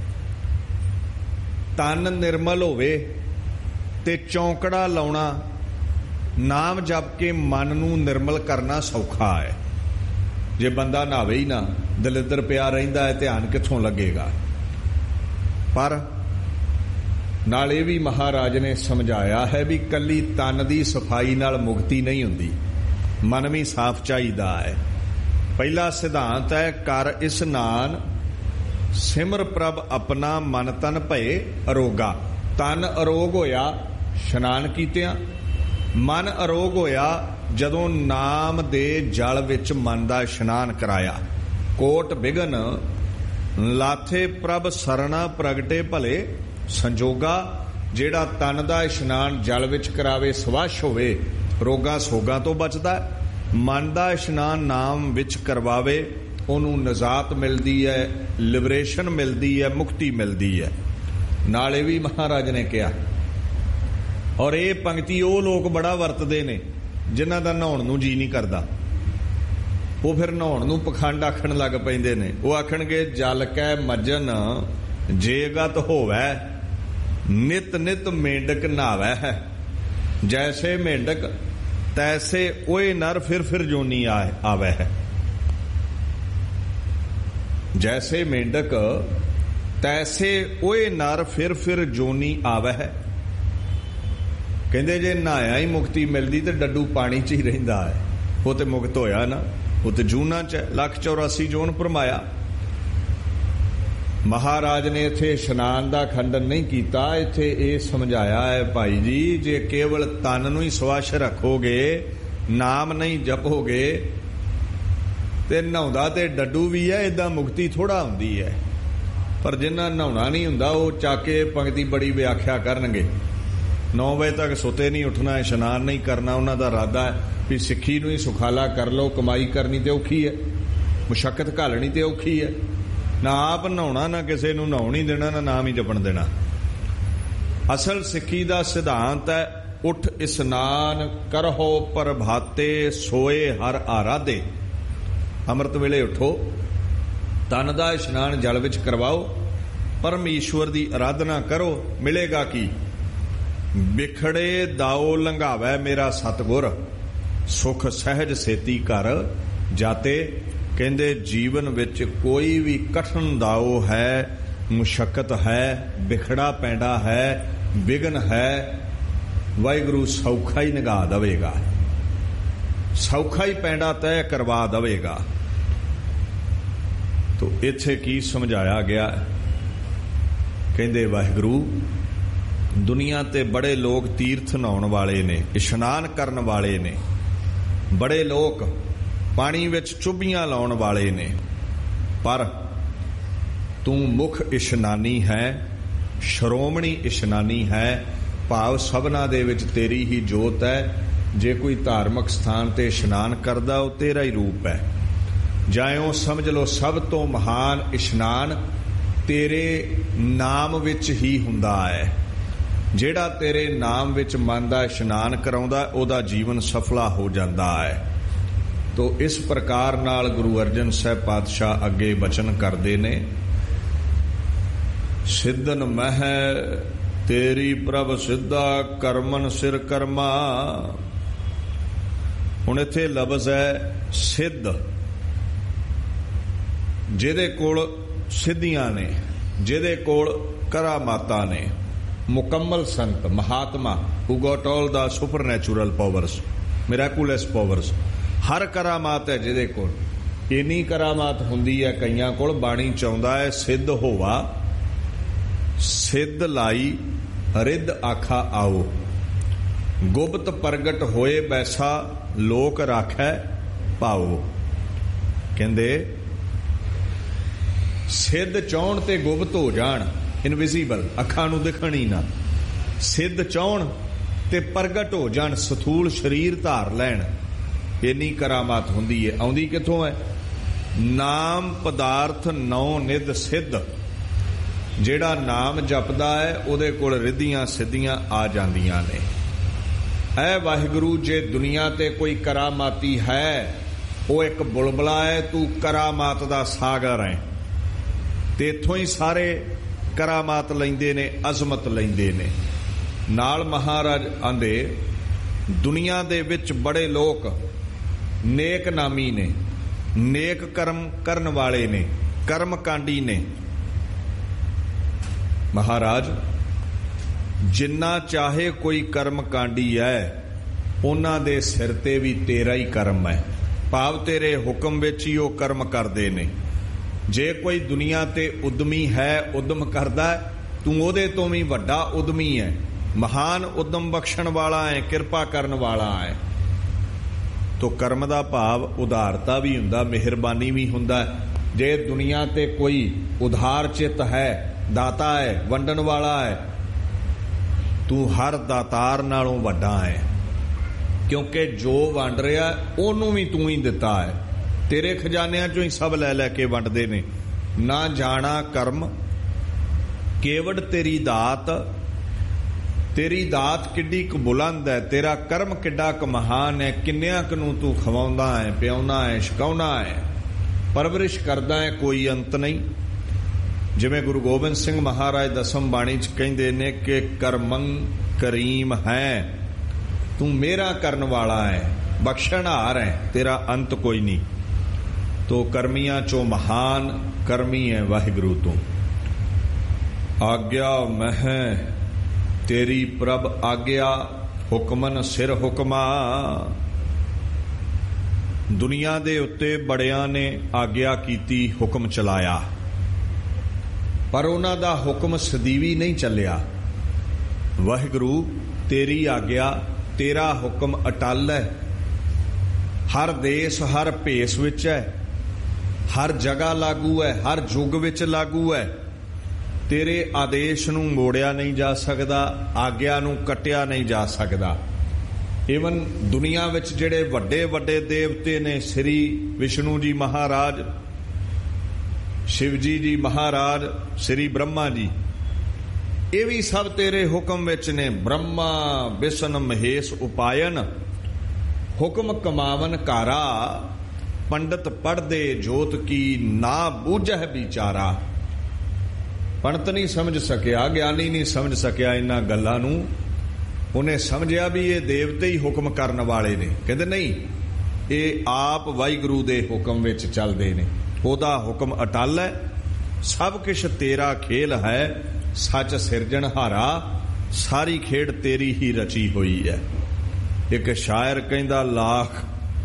ਤਨ ਨਿਰਮਲ ਹੋਵੇ ਤੇ ਚੌਂਕੜਾ ਲਾਉਣਾ, ਨਾਮ ਜਪ ਕੇ ਮਨ ਨੂੰ ਨਿਰਮਲ ਕਰਨਾ ਸੌਖਾ ਹੈ। ਜੇ ਬੰਦਾ ਨਹਾਵੇ ਹੀ ਨਾ, ਦਲਿੱਦਰ ਪਿਆ ਰਹਿੰਦਾ ਹੈ, ਧਿਆਨ ਕਿੱਥੋਂ ਲੱਗੇਗਾ। ਪਰ ਨਾਲ ਇਹ ਵੀ ਮਹਾਰਾਜ ਨੇ ਸਮਝਾਇਆ ਹੈ ਵੀ ਕੱਲੀ ਤਨ ਦੀ ਸਫਾਈ ਨਾਲ ਮੁਕਤੀ ਨਹੀਂ ਹੁੰਦੀ, ਮਨ ਵੀ ਸਾਫ਼ ਚਾਹੀਦਾ ਹੈ। ਪਹਿਲਾ ਸਿਧਾਂਤ ਹੈ ਕਰ ਇਸ਼ਨਾਨ ਸਿਮਰ ਪ੍ਰਭ ਆਪਣਾ ਮਨ ਤਨ ਭਏ ਅਰੋਗਾ। ਤਨ ਅਰੋਗ ਹੋਇਆ ਇਸ਼ਨਾਨ ਕੀਤਿਆਂ, ਮਨ ਅਰੋਗ ਹੋਇਆ ਜਦੋਂ ਨਾਮ ਦੇ ਜਲ ਵਿੱਚ ਮਨ ਦਾ ਇਸ਼ਨਾਨ ਕਰਾਇਆ। ਕੋਟ ਬਿਗਨ ਲਾਥੇ ਪ੍ਰਭ ਸਰਣਾ ਪ੍ਰਗਟੇ ਭਲੇ ਸੰਜੋਗਾ। ਜਿਹੜਾ ਤਨ ਦਾ ਇਸ਼ਨਾਨ ਜਲ ਵਿੱਚ ਕਰਾਵੇ ਸਵੱਛ ਹੋਵੇ, ਰੋਗਾਂ ਸੋਗਾਂ ਤੋਂ ਬਚਦਾ। ਮਨ ਦਾ ਇਸ਼ਨਾਨ ਨਾਮ ਵਿੱਚ ਕਰਵਾਵੇ, ਉਹਨੂੰ ਨਜ਼ਾਤ ਮਿਲਦੀ ਹੈ, ਲਿਬਰੇਸ਼ਨ ਮਿਲਦੀ ਹੈ, ਮੁਕਤੀ ਮਿਲਦੀ ਹੈ। ਨਾਲੇ ਵੀ ਮਹਾਰਾਜ ਨੇ ਕਿਹਾ, ਔਰ ਇਹ ਪੰਕਤੀ ਉਹ ਲੋਕ ਬੜਾ ਵਰਤਦੇ ਨੇ ਜਿਨ੍ਹਾਂ ਦਾ ਨਹਾਉਣ ਨੂੰ ਜੀ ਨਹੀਂ ਕਰਦਾ। ਉਹ ਫਿਰ ਨਹਾਉਣ ਨੂੰ ਪਖੰਡ ਆਖਣ ਲੱਗ ਪੈਂਦੇ ਨੇ। ਉਹ ਆਖਣਗੇ ਜਲ ਕੈ ਮਜਨ ਜੇਗਤ ਹੋਵੈ, ਨਿਤ ਨਿਤ ਮੇਂਢਕ ਨਹਾਵੈ ਹੈ। ਜੈਸੇ ਮੇਂਢਕ ਤੈਸੇ ਓਏ ਨਰ ਫਿਰ ਫਿਰ ਜੋਨੀ ਆਵੈ ਹੈ। ਜੈਸੇ ਮੇਂਢਕ ਤੈਸੇ ਓਏ ਨਰ ਫਿਰ ਫਿਰ ਜੋਨੀ ਆਵੈ ਹੈ। ਕਹਿੰਦੇ ਜੇ ਨਹਾਇਆ ਹੀ ਮੁਕਤੀ ਮਿਲਦੀ ਤੇ ਡੱਡੂ ਪਾਣੀ 'ਚ ਹੀ ਰਹਿੰਦਾ ਹੈ। ਉਹ ਤੇ ਮੁਕਤ ਹੋਇਆ ਨਾ, ਉਹ ਤੇ ਜੂਨਾਂ 'ਚ ਲੱਖ ਚੌਰਾਸੀ ਜੋਨ ਭਰਮਾਇਆ। ਮਹਾਰਾਜ ਨੇ ਇੱਥੇ ਇਸ਼ਨਾਨ ਦਾ ਖੰਡਨ ਨਹੀਂ ਕੀਤਾ, ਇੱਥੇ ਇਹ ਸਮਝਾਇਆ ਹੈ ਭਾਈ ਜੀ ਜੇ ਕੇਵਲ ਤਨ ਨੂੰ ਹੀ ਸਵੱਛ ਰੱਖੋਗੇ, ਨਾਮ ਨਹੀਂ ਜਪੋਗੇ ਤੇ ਨਹਾਉਂਦਾ ਤੇ ਡੱਡੂ ਵੀ ਹੈ, ਏਦਾਂ ਮੁਕਤੀ ਥੋੜਾ ਹੁੰਦੀ ਹੈ। ਪਰ ਜਿਨ੍ਹਾਂ ਨਹਾਉਣਾ ਨਹੀਂ ਹੁੰਦਾ ਉਹ ਚਾਕੇ ਪੰਕਤੀ ਬੜੀ ਵਿਆਖਿਆ ਕਰਨਗੇ। ਨੌ ਵਜੇ ਤੱਕ ਸੁੱਤੇ ਨਹੀਂ ਉੱਠਣਾ, ਇਸ਼ਨਾਨ ਨਹੀਂ ਕਰਨਾ। ਉਹਨਾਂ ਦਾ ਇਰਾਦਾ ਹੈ ਵੀ ਸਿੱਖੀ ਨੂੰ ਹੀ ਸੁਖਾਲਾ ਕਰ ਲਓ, ਕਮਾਈ ਕਰਨੀ ਤੇ ਔਖੀ ਹੈ, ਮੁਸ਼ੱਕਤ ਘਾਲਣੀ ਤੇ ਔਖੀ ਹੈ। ਨਾ ਆਪ ਨਹਾਉਣਾ, ਨਾ ਕਿਸੇ ਨੂੰ ਨਹਾਉਣ ਹੀ ਦੇਣਾ, ਨਾ ਨਾਮ ਹੀ ਜਪਣ ਦੇਣਾ। ਅਸਲ ਸਿੱਖੀ ਦਾ ਸਿਧਾਂਤ ਹੈ ਉਠ ਇਸ਼ਨਾਨ ਕਰਹੋ ਪ੍ਰਭਾਤੇ ਸੋਏ ਹਰ ਆਰਾਧੇ। ਅੰਮ੍ਰਿਤ ਵੇਲੇ ਉਠੋ, ਤਨ ਦਾ ਇਸ਼ਨਾਨ ਜਲ ਵਿੱਚ ਕਰਵਾਓ, ਪਰਮੇਸ਼ਵਰ ਦੀ ਆਰਾਧਨਾ ਕਰੋ। ਮਿਲੇਗਾ ਕੀ? ਬਿਖੜੇ ਦਾਓ ਲੰਘਾਵੈ ਮੇਰਾ ਸਤਿਗੁਰ, ਸੁਖ ਸਹਿਜ ਸੇਤੀ ਘਰ ਜਾਤੇ। ਕਹਿੰਦੇ ਜੀਵਨ ਵਿੱਚ ਕੋਈ ਵੀ ਕਠਨ ਦਾਓ ਹੈ, ਮੁਸ਼ੱਕਤ ਹੈ, ਬਿਖੜਾ ਪੈਂਡਾ ਹੈ, ਵਿਘਨ ਹੈ, ਵਾਹਿਗੁਰੂ ਸੌਖਾ ਹੀ ਨਿਗਾ ਦੇਵੇਗਾ, ਸੌਖਾ ਹੀ ਪੈਂਡਾ ਤੈਅ ਕਰਵਾ ਦੇਵੇਗਾ। ਤੋ ਇੱਥੇ ਕੀ ਸਮਝਾਇਆ ਗਿਆ? ਕਹਿੰਦੇ ਵਾਹਿਗੁਰੂ ਦੁਨੀਆ ਤੇ ਬੜੇ ਲੋਕ ਤੀਰਥ ਨਹਾਉਣ ਵਾਲੇ ਨੇ, ਇਸ਼ਨਾਨ ਕਰਨ ਵਾਲੇ ਨੇ, ਬੜੇ ਲੋਕ ਪਾਣੀ ਵਿੱਚ ਚੁੱਭੀਆਂ ਲਾਉਣ ਵਾਲੇ ਨੇ, ਪਰ ਤੂੰ ਮੁੱਖ ਇਸ਼ਨਾਨੀ ਹੈ, ਸ਼੍ਰੋਮਣੀ ਇਸ਼ਨਾਨੀ ਹੈ। ਭਾਵ ਸਭਨਾ ਦੇ ਵਿੱਚ ਤੇਰੀ ਹੀ ਜੋਤ ਹੈ। ਜੇ ਕੋਈ ਧਾਰਮਿਕ ਸਥਾਨ ਤੇ ਇਸ਼ਨਾਨ ਕਰਦਾ ਉਹ ਤੇਰਾ ਹੀ ਰੂਪ ਹੈ। ਜਾਇਓ ਸਮਝ ਲਓ ਸਭ ਤੋਂ ਮਹਾਨ ਇਸ਼ਨਾਨ ਤੇਰੇ ਨਾਮ ਵਿੱਚ ਹੀ ਹੁੰਦਾ ਹੈ। ਜਿਹੜਾ ਤੇਰੇ ਨਾਮ ਵਿੱਚ ਮਨ ਦਾ ਇਸ਼ਨਾਨ ਕਰਾਉਂਦਾ ਉਹਦਾ ਜੀਵਨ ਸਫਲਾ ਹੋ ਜਾਂਦਾ ਹੈ। ਤੋ ਇਸ ਪ੍ਰਕਾਰ ਨਾਲ ਗੁਰੂ ਅਰਜਨ ਸਾਹਿਬ ਪਾਤਸ਼ਾਹ ਅੱਗੇ ਬਚਨ ਕਰਦੇ ਨੇ, ਸਿੱਧਨ ਮਹਿ ਤੇਰੀ ਪ੍ਰਭ ਸਿੱਧਾ ਕਰਮਨ ਸਿਰ ਕਰਮਾ। ਹੁਣ ਇੱਥੇ ਲਫ਼ਜ਼ ਹੈ ਸਿੱਧ, ਜਿਹਦੇ ਕੋਲ ਸਿੱਧੀਆਂ ਨੇ, ਜਿਹਦੇ ਕੋਲ ਕਰਾਮਾਤਾਂ ਨੇ, ਮੁਕੰਮਲ ਸੰਤ, Mahatma who got all the supernatural powers, miraculous powers, ਹਰ ਕਰਾਮਾਤ ਹੈ ਜਿਹਦੇ ਕੋਲ। ਇੰਨੀ ਕਰਾਮਾਤ ਹੁੰਦੀ ਹੈ ਕਈਆਂ ਕੋਲ। ਬਾਣੀ ਚਾਹੁੰਦਾ ਹੈ ਸਿੱਧ ਹੋਵਾ, ਸਿੱਧ ਲਾਈ ਰਿੱਧ ਆਖਾ ਆਓ, ਗੁਪਤ ਪ੍ਰਗਟ ਹੋਏ ਬੈਸਾ ਲੋਕ ਰਾਖੈ ਪਾਓ। ਕਹਿੰਦੇ ਸਿੱਧ ਚਾਹੁਣ ਤੇ ਗੁਪਤ ਹੋ ਜਾਣ, ਇਨਵਿਜ਼ੀਬਲ, ਅੱਖਾਂ ਨੂੰ ਦਿਖਣ ਹੀ ਨਾ। ਸਿੱਧ ਚਾਹੁਣ ਤੇ ਪ੍ਰਗਟ ਹੋ ਜਾਣ, ਸਥੂਲ ਸਰੀਰ ਧਾਰ ਲੈਣ। ਇੰਨੀ ਕਰਾਮਾਤ ਹੁੰਦੀ ਹੈ। ਆਉਂਦੀ ਕਿੱਥੋਂ ਹੈ? ਨਾਮ ਪਦਾਰਥ ਨੌ ਨਿਧ ਸਿੱਧ। ਜਿਹੜਾ ਨਾਮ ਜਪਦਾ ਹੈ ਉਹਦੇ ਕੋਲ ਰਿੱਧੀਆਂ ਸਿੱਧੀਆਂ ਆ ਜਾਂਦੀਆਂ ਨੇ। ਐ ਵਾਹਿਗੁਰੂ ਜੇ ਦੁਨੀਆ ਤੇ ਕੋਈ ਕਰਾਮਾਤੀ ਹੈ, ਉਹ ਇੱਕ ਬੁਲਬੁਲਾ ਹੈ, ਤੂੰ ਕਰਾਮਾਤ ਦਾ ਸਾਗਰ ਹੈ। ਤੇ ਇੱਥੋਂ ਹੀ ਸਾਰੇ ਕਰਾਮਾਤ ਲੈਂਦੇ ਨੇ, ਅਜ਼ਮਤ ਲੈਂਦੇ ਨੇ। ਨਾਲ ਮਹਾਰਾਜ ਆਂਦੇ ਦੁਨੀਆ ਦੇ ਵਿੱਚ ਬੜੇ ਲੋਕ ਨੇਕ ਨਾਮੀ ਨੇ, ਨੇਕ ਕਰਮ ਕਰਨ ਵਾਲੇ ਨੇ, ਕਰਮਕਾਂਡੀ ਨੇ। ਮਹਾਰਾਜ ਜਿੰਨਾ ਚਾਹੇ ਕੋਈ ਕਰਮਕਾਂਡੀ ਹੈ, ਉਹਨਾਂ ਦੇ ਸਿਰ ਤੇ ਵੀ ਤੇਰਾ ਹੀ ਕਰਮ ਹੈ, ਭਾਵ ਤੇਰੇ ਹੁਕਮ ਵਿੱਚ ਹੀ ਉਹ ਕਰਮ ਕਰਦੇ ਨੇ। ਜੇ ਕੋਈ ਦੁਨੀਆ ਤੇ ਉਦਮੀ ਹੈ, ਉਦਮ ਕਰਦਾ, ਤੂੰ ਉਹਦੇ ਤੋਂ ਵੀ ਵੱਡਾ ਉਦਮੀ ਹੈ, ਮਹਾਨ ਉਦਮ ਬਖਸ਼ਣ ਵਾਲਾ ਹੈ, ਕਿਰਪਾ ਕਰਨ ਵਾਲਾ ਹੈ। ਤੋ ਕਰਮ ਦਾ ਭਾਵ ਉਦਾਰਤਾ ਵੀ ਹੁੰਦਾ, ਮਿਹਰਬਾਨੀ ਵੀ ਹੁੰਦਾ। ਜੇ ਦੁਨੀਆ ਤੇ ਕੋਈ ਉਧਾਰ ਚਿੱਤ ਹੈ, ਦਾਤਾ ਹੈ, ਵੰਡਣ ਵਾਲਾ ਹੈ, ਤੂੰ ਹਰ ਦਾਤਾਰ ਨਾਲੋਂ ਵੱਡਾ ਹੈ, ਕਿਉਂਕਿ ਜੋ ਵੰਡ ਰਿਹਾ ਉਹਨੂੰ ਵੀ ਤੂੰ ਹੀ ਦਿੱਤਾ ਹੈ। ਤੇਰੇ ਖਜ਼ਾਨਿਆਂ ਚੋਂ ਹੀ ਸਭ ਲੈ ਲੈ ਕੇ ਵੰਡਦੇ ਨੇ। ਨਾ ਜਾਣਾ ਕਰਮ ਕੇਵੜ ਤੇਰੀ ਦਾਤ, ਤੇਰੀ ਦਾਤ ਕਿੱਡੀ ਕੁ ਬੁਲੰਦ ਹੈ, ਤੇਰਾ ਕਰਮ ਕਿੱਡਾ ਕੁ ਮਹਾਨ ਹੈ। ਕਿੰਨਿਆਂ ਕੁ ਨੂੰ ਤੂੰ ਖਵਾਉਂਦਾ ਹੈ, ਪਿਆਉਣਾ ਹੈ, ਛਕਾਉਣਾ ਹੈ, ਪਰਵਰਿਸ਼ ਕਰਦਾ ਹੈ, ਕੋਈ ਅੰਤ ਨਹੀਂ। ਜਿਵੇਂ ਗੁਰੂ ਗੋਬਿੰਦ ਸਿੰਘ ਮਹਾਰਾਜ ਦਸਮ ਬਾਣੀ ਚ ਕਹਿੰਦੇ ਨੇ ਕਿ ਕਰਮੰ ਕਰੀਮ ਹੈ, ਤੂੰ ਮੇਰਾ ਕਰਨ ਵਾਲਾ ਹੈ, ਬਖਸ਼ਣਹਾਰ ਹੈ, ਤੇਰਾ ਅੰਤ ਕੋਈ ਨਹੀਂ। ਤੋ ਕਰਮੀਆਂ ਚੋਂ ਮਹਾਨ ਕਰਮੀ ਹੈ ਵਾਹਿਗੁਰੂ ਤੂੰ। ਆਗਿਆ ਮਹਿ ਤੇਰੀ ਪ੍ਰਭ ਆਗਿਆ, ਹੁਕਮਨ ਸਿਰ ਹੁਕਮਾ। ਦੁਨੀਆ ਦੇ ਉੱਤੇ ਬੜਿਆਂ ਨੇ ਆਗਿਆ ਕੀਤੀ, ਹੁਕਮ ਚਲਾਇਆ, ਪਰ ਉਹਨਾਂ ਦਾ ਹੁਕਮ ਸਦੀਵੀ ਨਹੀਂ ਚੱਲਿਆ। ਵਾਹਿਗੁਰੂ ਤੇਰੀ ਆਗਿਆ, ਤੇਰਾ ਹੁਕਮ ਅਟੱਲ ਹੈ, ਹਰ ਦੇਸ਼ ਹਰ ਭੇਸ ਵਿੱਚ ਹੈ, ਹਰ ਜਗ੍ਹਾ ਲਾਗੂ ਹੈ, ਹਰ ਯੁੱਗ ਵਿੱਚ ਲਾਗੂ ਹੈ। ਤੇਰੇ ਆਦੇਸ਼ ਨੂੰ ਮੋੜਿਆ ਨਹੀਂ ਜਾ ਸਕਦਾ, ਆਗਿਆ ਨੂੰ ਕੱਟਿਆ ਨਹੀਂ ਜਾ ਸਕਦਾ। ਈਵਨ ਦੁਨੀਆ ਵਿੱਚ ਜਿਹੜੇ ਵੱਡੇ ਵੱਡੇ ਦੇਵਤੇ ਨੇ, ਸ੍ਰੀ ਵਿਸ਼ਨੂੰ ਜੀ ਮਹਾਰਾਜ, ਸ਼ਿਵਜੀ ਜੀ ਮਹਾਰਾਜ, ਸ੍ਰੀ ਬ੍ਰਹਮਾ ਜੀ, ਇਹ ਵੀ ਸਭ ਤੇਰੇ ਹੁਕਮ ਵਿੱਚ ਨੇ। ਬ੍ਰਹਮਾ ਵਿਸ਼ਨ ਮਹੇਸ਼ ਉਪਾਇਨ, ਹੁਕਮ ਕਮਾਵਨ ਕਾਰਾ, ਪੰਡਤ ਪੜ੍ਹਦੇ ਜੋਤ ਕੀ ਨਾ ਬੂਝਹਿ ਵਿਚਾਰਾ। ਪੰਡਤ ਨਹੀਂ ਸਮਝ ਸਕਿਆ, ਗਿਆਨੀ ਨਹੀਂ ਸਮਝ ਸਕਿਆ ਇਹਨਾਂ ਗੱਲਾਂ ਨੂੰ। ਉਹਨੇ ਸਮਝਿਆ ਵੀ ਇਹ ਦੇਵਤੇ ਹੀ ਹੁਕਮ ਕਰਨ ਵਾਲੇ ਨੇ। ਕਹਿੰਦੇ ਨਹੀਂ, ਇਹ ਆਪ ਵਾਹਿਗੁਰੂ ਦੇ ਹੁਕਮ ਵਿੱਚ ਚੱਲਦੇ ਨੇ। ਉਹਦਾ ਹੁਕਮ ਅਟੱਲ ਹੈ, ਸਭ ਕੁਛ ਤੇਰਾ ਖੇਲ ਹੈ, ਸੱਚ ਸਿਰਜਣਹਾਰਾ, ਸਾਰੀ ਖੇਡ ਤੇਰੀ ਹੀ ਰਚੀ ਹੋਈ ਹੈ। ਇੱਕ ਸ਼ਾਇਰ ਕਹਿੰਦਾ, ਲਾਖ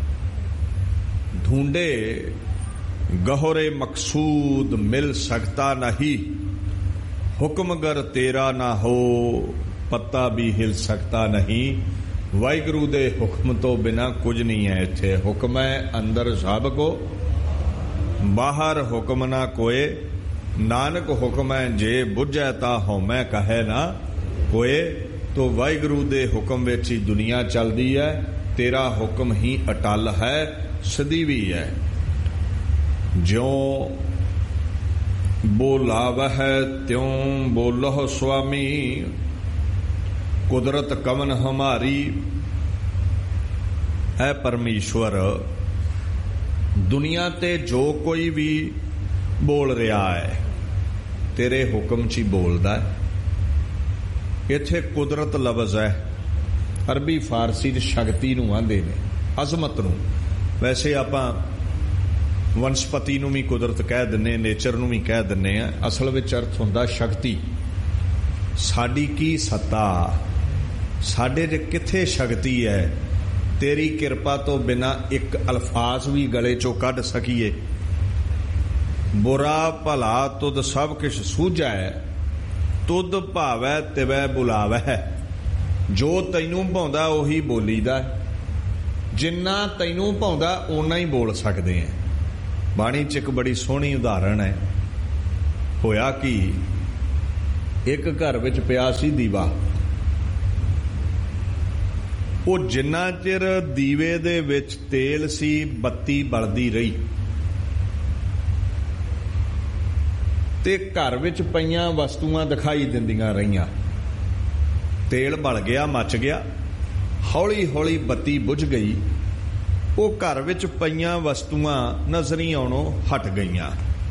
ਢੂੰਡੇ ਗਹਰੇ ਮਕਸੂਦ ਮਿਲ ਸਕਤਾ ਨਹੀਂ, ਹੁਕਮ ਗਰ ਤੇਰਾ ਨਾ ਹੋ ਪੱਤਾ ਵੀ ਹਿਲ ਸਕਤਾ ਨਹੀਂ। ਵਾਹਿਗੁਰੂ ਦੇ ਹੁਕਮ ਤੋਂ ਬਿਨਾਂ ਕੁਝ ਨਹੀਂ ਹੈ ਇੱਥੇ। ਹੁਕਮ ਹੈ ਅੰਦਰ ਸਭ ਕੋ, ਬਾਹਰ ਹੁਕਮ ਨਾ ਕੋਏ। ਨਾਨਕ ਹੁਕਮ ਹੈ ਜੇ ਬੁੱਝੈ ਤਾ ਹਉਮੈ ਕਹੈ ਨਾ ਕੋਏ। ਤੋ ਵਾਹਿਗੁਰੂ ਦੇ ਹੁਕਮ ਵਿੱਚ ਹੀ ਦੁਨੀਆ ਚੱਲਦੀ ਹੈ, ਤੇਰਾ ਹੁਕਮ ਹੀ ਅਟੱਲ ਹੈ, ਸਦੀਵੀ ਹੈ। ਜਿਉਂ ਬੋਲਾਵਹਿ ਤਿਉਂ ਬੋਲਹੁ ਸੁਆਮੀ, ਕੁਦਰਤ ਕਵਨ ਹਮਾਰੀ। ਐ ਪਰਮੇਸ਼ਵਰ, ਦੁਨੀਆ ਤੇ ਜੋ ਕੋਈ ਵੀ ਬੋਲ ਰਿਹਾ ਹੈ ਤੇਰੇ ਹੁਕਮ 'ਚ ਹੀ ਬੋਲਦਾ ਹੈ। ਇੱਥੇ ਕੁਦਰਤ ਲਫ਼ਜ਼ ਹੈ, ਅਰਬੀ ਫਾਰਸੀ 'ਚ ਸ਼ਕਤੀ ਨੂੰ ਆਂਦੇ ਨੇ, ਅਜ਼ਮਤ ਨੂੰ। ਵੈਸੇ ਆਪਾਂ ਵਨਸਪਤੀ ਨੂੰ ਵੀ ਕੁਦਰਤ ਕਹਿ ਦਿੰਨੇ, ਨੇਚਰ ਨੂੰ ਵੀ ਕਹਿ ਦਿੰਨੇ ਆ। ਅਸਲ ਵਿੱਚ ਅਰਥ ਹੁੰਦਾ ਸ਼ਕਤੀ। ਸਾਡੀ ਕੀ ਸੱਤਾ, ਸਾਡੇ 'ਚ ਕਿੱਥੇ ਸ਼ਕਤੀ ਹੈ? ਤੇਰੀ ਕਿਰਪਾ ਤੋਂ ਬਿਨਾਂ ਇੱਕ ਅਲਫਾਜ਼ ਵੀ ਗਲੇ 'ਚੋਂ ਕੱਢ ਸਕੀਏ। ਬੁਰਾ ਭਲਾ ਤੁਧ ਸਭ ਕੁਛ ਸੂਝੈ, ਤੁਧ ਭਾਵੈ ਤਿਵੈ ਬੁਲਾਵੈ। ਜੋ ਤੈਨੂੰ ਭਾਉਂਦਾ ਉਹੀ ਬੋਲੀਦਾ, ਜਿੰਨਾ ਤੈਨੂੰ ਭਾਉਂਦਾ ਓਨਾ ਹੀ ਬੋਲ ਸਕਦੇ ਆ। ਬਾਣੀ 'ਚ ਇੱਕ ਬੜੀ ਸੋਹਣੀ ਉਦਾਹਰਣ ਹੈ। ਹੋਇਆ ਕਿ ਇੱਕ ਘਰ ਵਿੱਚ ਪਿਆ ਸੀ ਦੀਵਾ। ਉਹ ਜਿੰਨਾ ਚਿਰ ਦੀਵੇ ਦੇ ਵਿੱਚ ਤੇਲ ਸੀ, ਬੱਤੀ ਬਲਦੀ ਰਹੀ ਤੇ ਘਰ ਵਿੱਚ ਪਈਆਂ ਵਸਤੂਆਂ ਦਿਖਾਈ ਦਿੰਦੀਆਂ ਰਹੀਆਂ। ਤੇਲ ਬਲ ਗਿਆ, ਮੱਚ ਗਿਆ, ਹੌਲੀ ਹੌਲੀ ਬੱਤੀ ਬੁਝ ਗਈ। ਉਹ ਘਰ ਵਿੱਚ ਪਈਆਂ ਵਸਤੂਆਂ ਨਜ਼ਰੀ ਆਉਣੋਂ ਹਟ ਗਈਆਂ।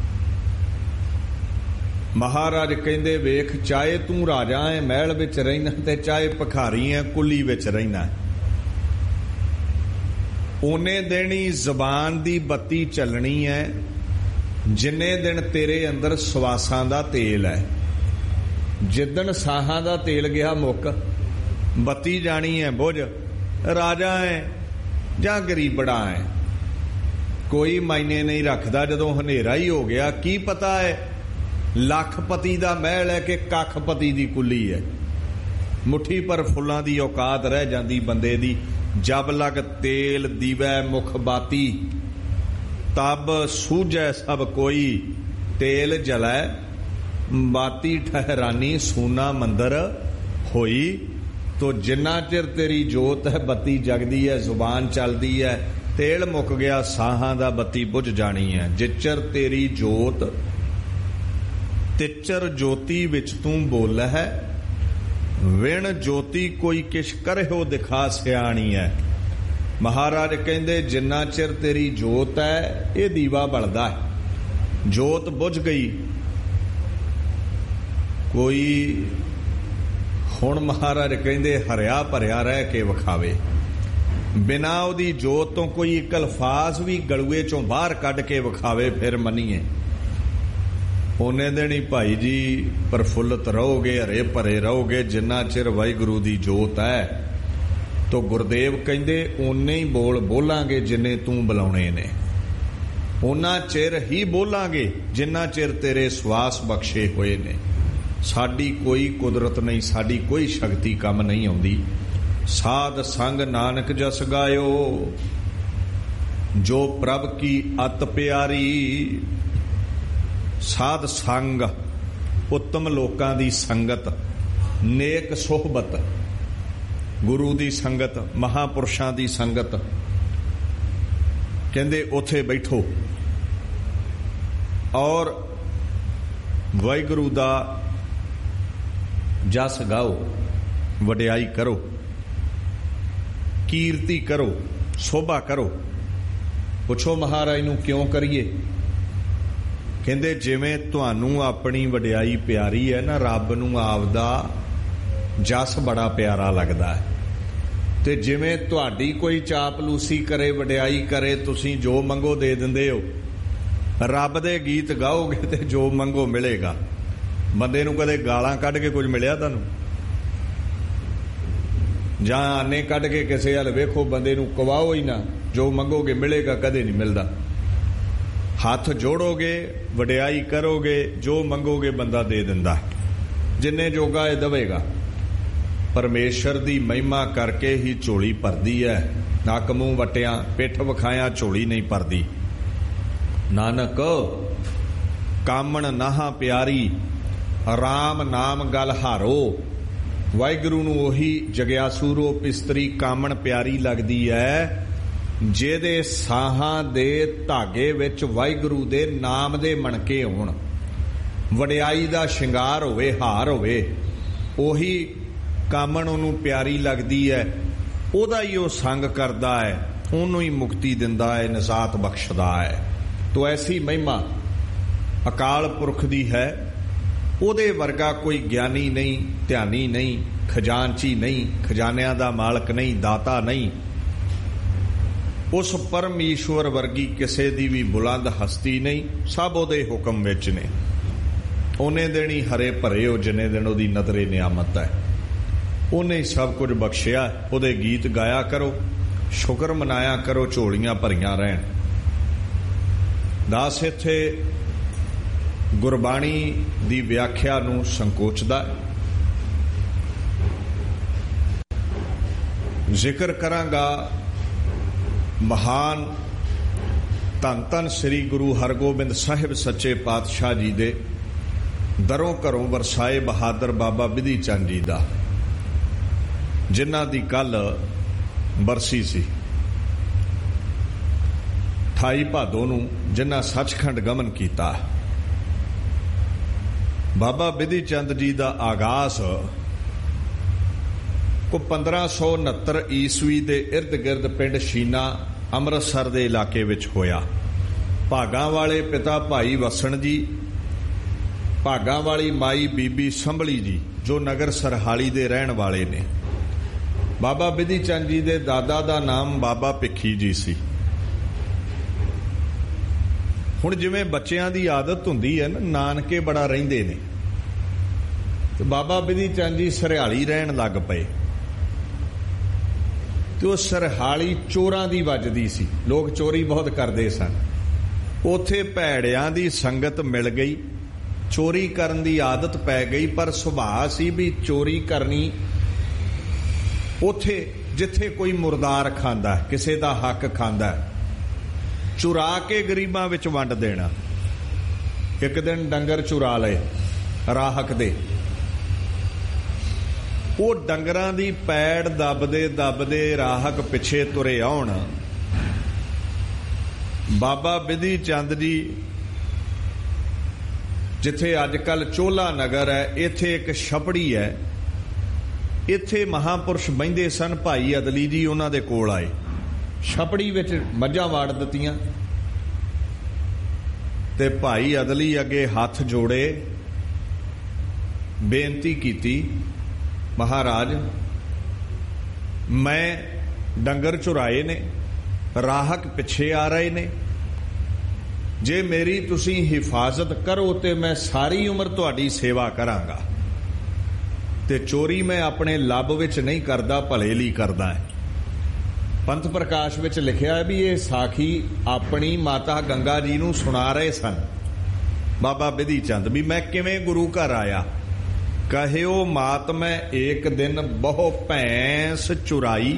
ਮਹਾਰਾਜ ਕਹਿੰਦੇ, ਵੇਖ, ਚਾਹੇ ਤੂੰ ਰਾਜਾ ਹੈ, ਮਹਿਲ ਵਿੱਚ ਰਹਿਣਾ, ਤੇ ਚਾਹੇ ਭਿਖਾਰੀ ਹੈ, ਕੁੱਲੀ ਵਿੱਚ ਰਹਿਣਾ, ਓਨੇ ਦਿਨ ਹੀ ਜ਼ਬਾਨ ਦੀ ਬੱਤੀ ਚੱਲਣੀ ਹੈ ਜਿੰਨੇ ਦਿਨ ਤੇਰੇ ਅੰਦਰ ਸਵਾਸਾਂ ਦਾ ਤੇਲ ਹੈ। ਜਿੱਦਣ ਸਾਹਾਂ ਦਾ ਤੇਲ ਗਿਆ ਮੁੱਕ, ਬੱਤੀ ਜਾਣੀ ਹੈ ਬੁਝ। ਰਾਜਾ ਹੈ ਜਾਂ ਗਰੀਬੜਾ ਹੈ, ਕੋਈ ਮਾਇਨੇ ਨਹੀਂ ਰੱਖਦਾ। ਜਦੋਂ ਹਨੇਰਾ ਹੀ ਹੋ ਗਿਆ, ਕੀ ਪਤਾ ਹੈ ਲੱਖਪਤੀ ਦਾ ਮਹਿਲ ਹੈ ਕਿ ਕੱਖਪਤੀ ਦੀ ਕੁੱਲੀ ਹੈ। ਮੁੱਠੀ ਪਰ ਫੁੱਲਾਂ ਦੀ ਔਕਾਤ ਰਹਿ ਜਾਂਦੀ ਬੰਦੇ ਦੀ। ਜਬ ਲਗ ਤੇਲ ਦੀਵੈ ਮੁਖ ਬਾਤੀ, ਤਬ ਸੂਝੈ ਸਭ ਕੋਈ। ਤੇਲ ਜਲੈ ਬਾਤੀ ਠਹਿਰਾਨੀ, ਸੂਨਾ ਮੰਦਰ ਹੋਈ। ਤੋ ਜਿੰਨਾ ਚਿਰ ਤੇਰੀ ਜੋਤ ਹੈ, ਬੱਤੀ ਜਗਦੀ ਹੈ, ਜ਼ੁਬਾਨ ਚੱਲਦੀ ਹੈ, ਤੇਲ ਮੁੱਕ ਗਿਆ, ਸਾਹਾਂ ਦਾ ਬੱਤੀ ਬੁਝ ਜਾਣੀ ਹੈ। ਜਿਚਰ ਤੇਰੀ ਜੋਤ ਤਿਚਰ ਜੋਤੀ ਵਿੱਚ ਤੂੰ ਬੋਲ ਹੈ, ਵਿਣ ਜੋਤੀ ਕੋਈ ਕਿਛ ਕਰਿਓ ਦਿਖਾ ਸਿਆਣੀ ਹੈ। ਮਹਾਰਾਜ ਕਹਿੰਦੇ, ਜਿੰਨਾ ਚਿਰ ਤੇਰੀ ਜੋਤ ਹੈ, ਇਹ ਦੀਵਾ ਬਲਦਾ ਹੈ। ਜੋਤ ਬੁਝ ਗਈ, ਕੋਈ ਹੁਣ ਮਹਾਰਾਜ ਕਹਿੰਦੇ ਹਰਿਆ ਭਰਿਆ ਰਹਿ ਕੇ ਵਿਖਾਵੇ। ਬਿਨਾਂ ਉਹਦੀ ਜੋਤ ਤੋਂ ਕੋਈ ਇੱਕ ਅਲਫਾਜ਼ ਵੀ ਗਲੂਏ ਚੋਂ ਬਾਹਰ ਕੱਢ ਕੇ ਵਿਖਾਵੇ, ਫਿਰ ਮੰਨੀਏ। ਉਹਨੇ ਦਿਨ ਹੀ ਭਾਈ ਜੀ ਪ੍ਰਫੁੱਲਤ ਰਹੋਗੇ, ਹਰੇ ਭਰੇ ਰਹੋਗੇ, ਜਿੰਨਾ ਚਿਰ ਵਾਹਿਗੁਰੂ ਦੀ ਜੋਤ ਹੈ। ਤੋ ਗੁਰਦੇਵ ਕਹਿੰਦੇ, ਓਨੇ ਹੀ ਬੋਲ ਬੋਲਾਂਗੇ ਜਿੰਨੇ ਤੂੰ ਬੁਲਾਉਣੇ ਨੇ, ਓਨਾ ਚਿਰ ਹੀ ਬੋਲਾਂਗੇ ਜਿੰਨਾ ਚਿਰ ਤੇਰੇ ਸਵਾਸ ਬਖਸ਼ੇ ਹੋਏ ਨੇ। ਸਾਡੀ ਕੋਈ ਕੁਦਰਤ ਨਹੀਂ, ਸਾਡੀ ਕੋਈ ਸ਼ਕਤੀ ਕੰਮ ਨਹੀਂ ਆਉਂਦੀ। ਸਾਧ ਸੰਗ ਨਾਨਕ ਜਸ ਗਾਇਓ, ਜੋ ਪ੍ਰਭ ਕੀ ਅਤ ਪਿਆਰੀ। ਸਾਧ ਸੰਗ, ਉੱਤਮ ਲੋਕਾਂ ਦੀ ਸੰਗਤ, ਨੇਕ ਸੁਹਬਤ, ਗੁਰੂ ਦੀ ਸੰਗਤ, ਮਹਾਪੁਰਸ਼ਾਂ ਦੀ ਸੰਗਤ। ਕਹਿੰਦੇ ਉੱਥੇ ਬੈਠੋ ਔਰ ਵਾਹਿਗੁਰੂ ਦਾ ਜਸ ਗਾਓ, ਵਡਿਆਈ ਕਰੋ, ਕੀਰਤੀ ਕਰੋ, ਸੋਭਾ ਕਰੋ। ਪੁੱਛੋ ਮਹਾਰਾਜ ਨੂੰ ਕਿਉਂ ਕਰੀਏ? ਕਹਿੰਦੇ ਜਿਵੇਂ ਤੁਹਾਨੂੰ ਆਪਣੀ ਵਡਿਆਈ ਪਿਆਰੀ ਹੈ ਨਾ, ਰੱਬ ਨੂੰ ਆਪਦਾ ਜਸ ਬੜਾ ਪਿਆਰਾ ਲੱਗਦਾ ਹੈ। ਤੇ ਜਿਵੇਂ ਤੁਹਾਡੀ ਕੋਈ ਚਾਪਲੂਸੀ ਕਰੇ, ਵਡਿਆਈ ਕਰੇ, ਤੁਸੀਂ ਜੋ ਮੰਗੋ ਦੇ ਦਿੰਦੇ ਹੋ। ਰੱਬ ਦੇ ਗੀਤ ਗਾਓਗੇ ਤੇ ਜੋ ਮੰਗੋ ਮਿਲੇਗਾ। ਬੰਦੇ ਨੂੰ ਕਦੇ ਗਾਲਾਂ ਕੱਢ ਕੇ ਕੁਝ ਮਿਲਿਆ ਤੁਹਾਨੂੰ? ਜਾਂ ਆਨੇ ਕੱਢ ਕੇ ਕਿਸੇ ਵੱਲ ਵੇਖੋ, ਬੰਦੇ ਨੂੰ ਕਵਾਓ ਹੀ ਨਾ, ਜੋ ਮੰਗੋਗੇ ਮਿਲੇਗਾ, ਕਦੇ ਨਹੀਂ ਮਿਲਦਾ। ਹੱਥ ਜੋੜੋਗੇ, ਵਡਿਆਈ ਕਰੋਗੇ, ਜੋ ਮੰਗੋਗੇ ਬੰਦਾ ਦੇ ਦਿੰਦਾ। ਜਿੰਨੇ ਜੋਗਾ ਇਹ ਦੇਵੇਗਾ। ਪਰਮੇਸ਼ਰ ਦੀ ਮਹਿਮਾ ਕਰਕੇ ਹੀ ਝੋਲੀ ਭਰਦੀ ਹੈ। ਨੱਕ ਮੂੰਹ ਵਟਿਆਂ, ਪਿੱਠ ਵਿਖਾਇਆ ਝੋਲੀ ਨਹੀਂ ਭਰਦੀ। ਨਾਨਕ ਕਾਮਣ ਨਾਹਾ ਪਿਆਰੀ, ਰਾਮ ਨਾਮ ਗਲ ਹਾਰੋ। ਵਾਹਿਗੁਰੂ ਨੂੰ ਉਹੀ ਜਗਿਆਸੂ ਰੂਪ ਇਸਤਰੀ ਕਾਮਣ ਪਿਆਰੀ ਲੱਗਦੀ ਹੈ ਜਿਹਦੇ ਸਾਹਾਂ ਦੇ ਧਾਗੇ ਵਿੱਚ ਵਾਹਿਗੁਰੂ ਦੇ ਨਾਮ ਦੇ ਮਣਕੇ ਹੋਣ, ਵਡਿਆਈ ਦਾ ਸ਼ਿੰਗਾਰ ਹੋਵੇ, ਹਾਰ ਹੋਵੇ। ਉਹੀ ਕਾਮਣ ਉਹਨੂੰ ਪਿਆਰੀ ਲੱਗਦੀ ਹੈ। ਉਹਦਾ ਹੀ ਉਹ ਸੰਗ ਕਰਦਾ ਹੈ, ਉਹਨੂੰ ਹੀ ਮੁਕਤੀ ਦਿੰਦਾ ਹੈ, ਨਜ਼ਾਤ ਬਖਸ਼ਦਾ ਹੈ। ਤੋ ਐਸੀ ਮਹਿਮਾ ਅਕਾਲ ਪੁਰਖ ਦੀ ਹੈ। ਉਹਦੇ ਵਰਗਾ ਕੋਈ ਗਿਆਨੀ ਨਹੀਂ, ਧਿਆਨੀ ਨਹੀਂ, ਖਜ਼ਾਨਚੀ ਨਹੀਂ, ਖਜ਼ਾਨਿਆਂ ਦਾ ਮਾਲਕ ਨਹੀਂ, ਦਾਤਾ ਨਹੀਂ। ਉਸ ਪਰਮੇਸ਼ਵਰ ਵਰਗੀ ਕਿਸੇ ਦੀ ਵੀ ਬੁਲੰਦ ਹਸਤੀ ਨਹੀਂ। ਸਭ ਉਹਦੇ ਹੁਕਮ ਵਿੱਚ ਨੇ। ਉਹਨੇ ਦਿਨ ਹੀ ਹਰੇ ਭਰੇ ਹੋ ਜਿੰਨੇ ਦਿਨ ਉਹਦੀ ਨਜ਼ਰੇ ਨਿਆਮਤ ਹੈ। ਉਹਨੇ ਹੀ ਸਭ ਕੁਝ ਬਖਸ਼ਿਆ। ਉਹਦੇ ਗੀਤ ਗਾਇਆ ਕਰੋ, ਸ਼ੁਕਰ ਮਨਾਇਆ ਕਰੋ, ਝੋਲੀਆਂ ਭਰੀਆਂ ਰਹਿਣ। ਦਾਸ ਇੱਥੇ ਗੁਰਬਾਣੀ ਦੀ ਵਿਆਖਿਆ ਨੂੰ ਸੰਕੋਚਦਾ। ਜ਼ਿਕਰ ਕਰਾਂਗਾ ਮਹਾਨ ਧੰਨ ਧੰਨ ਸ੍ਰੀ ਗੁਰੂ ਹਰਗੋਬਿੰਦ ਸਾਹਿਬ ਸੱਚੇ ਪਾਤਸ਼ਾਹ ਜੀ ਦੇ ਦਰੋਂ ਘਰੋਂ ਵਰਸਾਏ ਬਹਾਦਰ ਬਾਬਾ ਬਿਧੀ ਚੰਦ ਜੀ ਦਾ, ਜਿਨ੍ਹਾਂ ਦੀ ਕੱਲ ਬਰਸੀ ਸੀ। ਅਠਾਈ ਭਾਦੋਂ ਨੂੰ ਜਿਨ੍ਹਾਂ ਸੱਚਖੰਡ ਗਮਨ ਕੀਤਾ। ਬਾਬਾ ਬਿਧੀ ਚੰਦ ਜੀ ਦਾ ਆਗਾਜ਼ ਕੋ ਪੰਦਰਾਂ ਸੌ ਉਨੱਤਰ ਈਸਵੀ ਦੇ ਇਰਦ ਗਿਰਦ ਪਿੰਡ ਸ਼ੀਨਾ ਅੰਮ੍ਰਿਤਸਰ ਦੇ ਇਲਾਕੇ ਵਿੱਚ ਹੋਇਆ। ਭਾਗਾਂ ਵਾਲੇ ਪਿਤਾ ਭਾਈ ਵਸਣ ਜੀ, ਭਾਗਾਂ ਵਾਲੀ ਮਾਈ ਬੀਬੀ ਸੰਭਲੀ ਜੀ, ਜੋ ਨਗਰ ਸਰਹਾਲੀ ਦੇ ਰਹਿਣ ਵਾਲੇ ਨੇ। ਬਾਬਾ ਬਿਧੀ ਚੰਦ ਜੀ ਦੇ ਦਾਦਾ ਦਾ ਨਾਮ ਬਾਬਾ ਭਿੱਖੀ ਜੀ ਸੀ। ਹੁਣ ਜਿਵੇਂ ਬੱਚਿਆਂ ਦੀ ਆਦਤ ਹੁੰਦੀ ਹੈ ਨਾ, ਨਾਨਕੇ ਬੜਾ ਰਹਿੰਦੇ ਨੇ, ਤੇ ਬਾਬਾ ਬਿਧੀ ਚੰਦ ਜੀ ਸਰਹਾਲੀ ਰਹਿਣ ਲੱਗ ਪਏ। ਤੇ ਉਹ ਸਰਹਾਲੀ ਚੋਰਾਂ ਦੀ ਵੱਜਦੀ ਸੀ, ਲੋਕ ਚੋਰੀ ਬਹੁਤ ਕਰਦੇ ਸਨ। ਉਥੇ ਭੈੜਿਆਂ ਦੀ ਸੰਗਤ ਮਿਲ ਗਈ, ਚੋਰੀ ਕਰਨ ਦੀ ਆਦਤ ਪੈ ਗਈ। ਪਰ ਸੁਭਾਅ ਸੀ ਵੀ ਚੋਰੀ ਕਰਨੀ ਉਥੇ ਜਿੱਥੇ ਕੋਈ ਮੁਰਦਾਰ ਖਾਂਦਾ, ਕਿਸੇ ਦਾ ਹੱਕ ਖਾਂਦਾ, ਚੁਰਾ ਕੇ ਗਰੀਬਾਂ ਵਿੱਚ ਵੰਡ ਦੇਣਾ। ਇੱਕ ਦਿਨ ਡੰਗਰ ਚੁਰਾ ਲਏ ਰਾਹਕ ਦੇ, ਉਹ ਡੰਗਰਾਂ ਦੀ ਪੈੜ ਦੱਬਦੇ ਦੱਬਦੇ ਰਾਹਕ ਪਿੱਛੇ ਤੁਰੇ ਆਉਣ। ਬਾਬਾ ਬਿਧੀ ਚੰਦ ਜੀ, ਜਿੱਥੇ ਅੱਜ ਕੱਲ ਚੋਲਾ ਨਗਰ ਹੈ, ਇੱਥੇ ਇੱਕ ਛਪੜੀ ਹੈ, ਇੱਥੇ ਮਹਾਂਪੁਰਸ਼ ਬਹਿੰਦੇ ਸਨ। ਭਾਈ ਅਦਲੀ ਜੀ ਉਹਨਾਂ ਦੇ ਕੋਲ ਆਏ, ਛਪੜੀ ਵਿੱਚ ਮੱਝਾਂ ਵਾੜ ਦਿੱਤੀਆਂ, ਤੇ ਭਾਈ ਅਦਲੀ ਅੱਗੇ ਹੱਥ ਜੋੜੇ, ਬੇਨਤੀ ਕੀਤੀ, ਮਹਾਰਾਜ ਮੈਂ ਡੰਗਰ ਚੁਰਾਏ ਨੇ, ਰਾਹਕ ਪਿੱਛੇ ਆ ਰਹੇ ਨੇ, ਜੇ ਮੇਰੀ ਤੁਸੀਂ ਹਿਫਾਜ਼ਤ ਕਰੋ ਤੇ ਮੈਂ ਸਾਰੀ ਉਮਰ ਤੁਹਾਡੀ ਸੇਵਾ ਕਰਾਂਗਾ। ਤੇ ਚੋਰੀ ਮੈਂ ਆਪਣੇ ਲੱਭ ਵਿੱਚ ਨਹੀਂ ਕਰਦਾ, ਭਲੇ ਲਈ ਕਰਦਾ ਹੈ। ਪੰਥ ਪ੍ਰਕਾਸ਼ ਵਿੱਚ ਲਿਖਿਆ ਹੈ ਵੀ ਇਹ ਸਾਖੀ ਆਪਣੀ ਮਾਤਾ ਗੰਗਾ ਜੀ ਨੂੰ ਸੁਣਾ ਰਹੇ ਸਨ ਬਾਬਾ ਬਿਧੀ ਚੰਦ, ਵੀ ਮੈਂ ਕਿਵੇਂ ਗੁਰੂ ਘਰ ਆਇਆ। ਕਹਿਓ ਮਾਤ ਮੈਂ ਏਕ ਦਿਨ ਬਹੁ ਭੈਂਸ ਚੁਰਾਈ,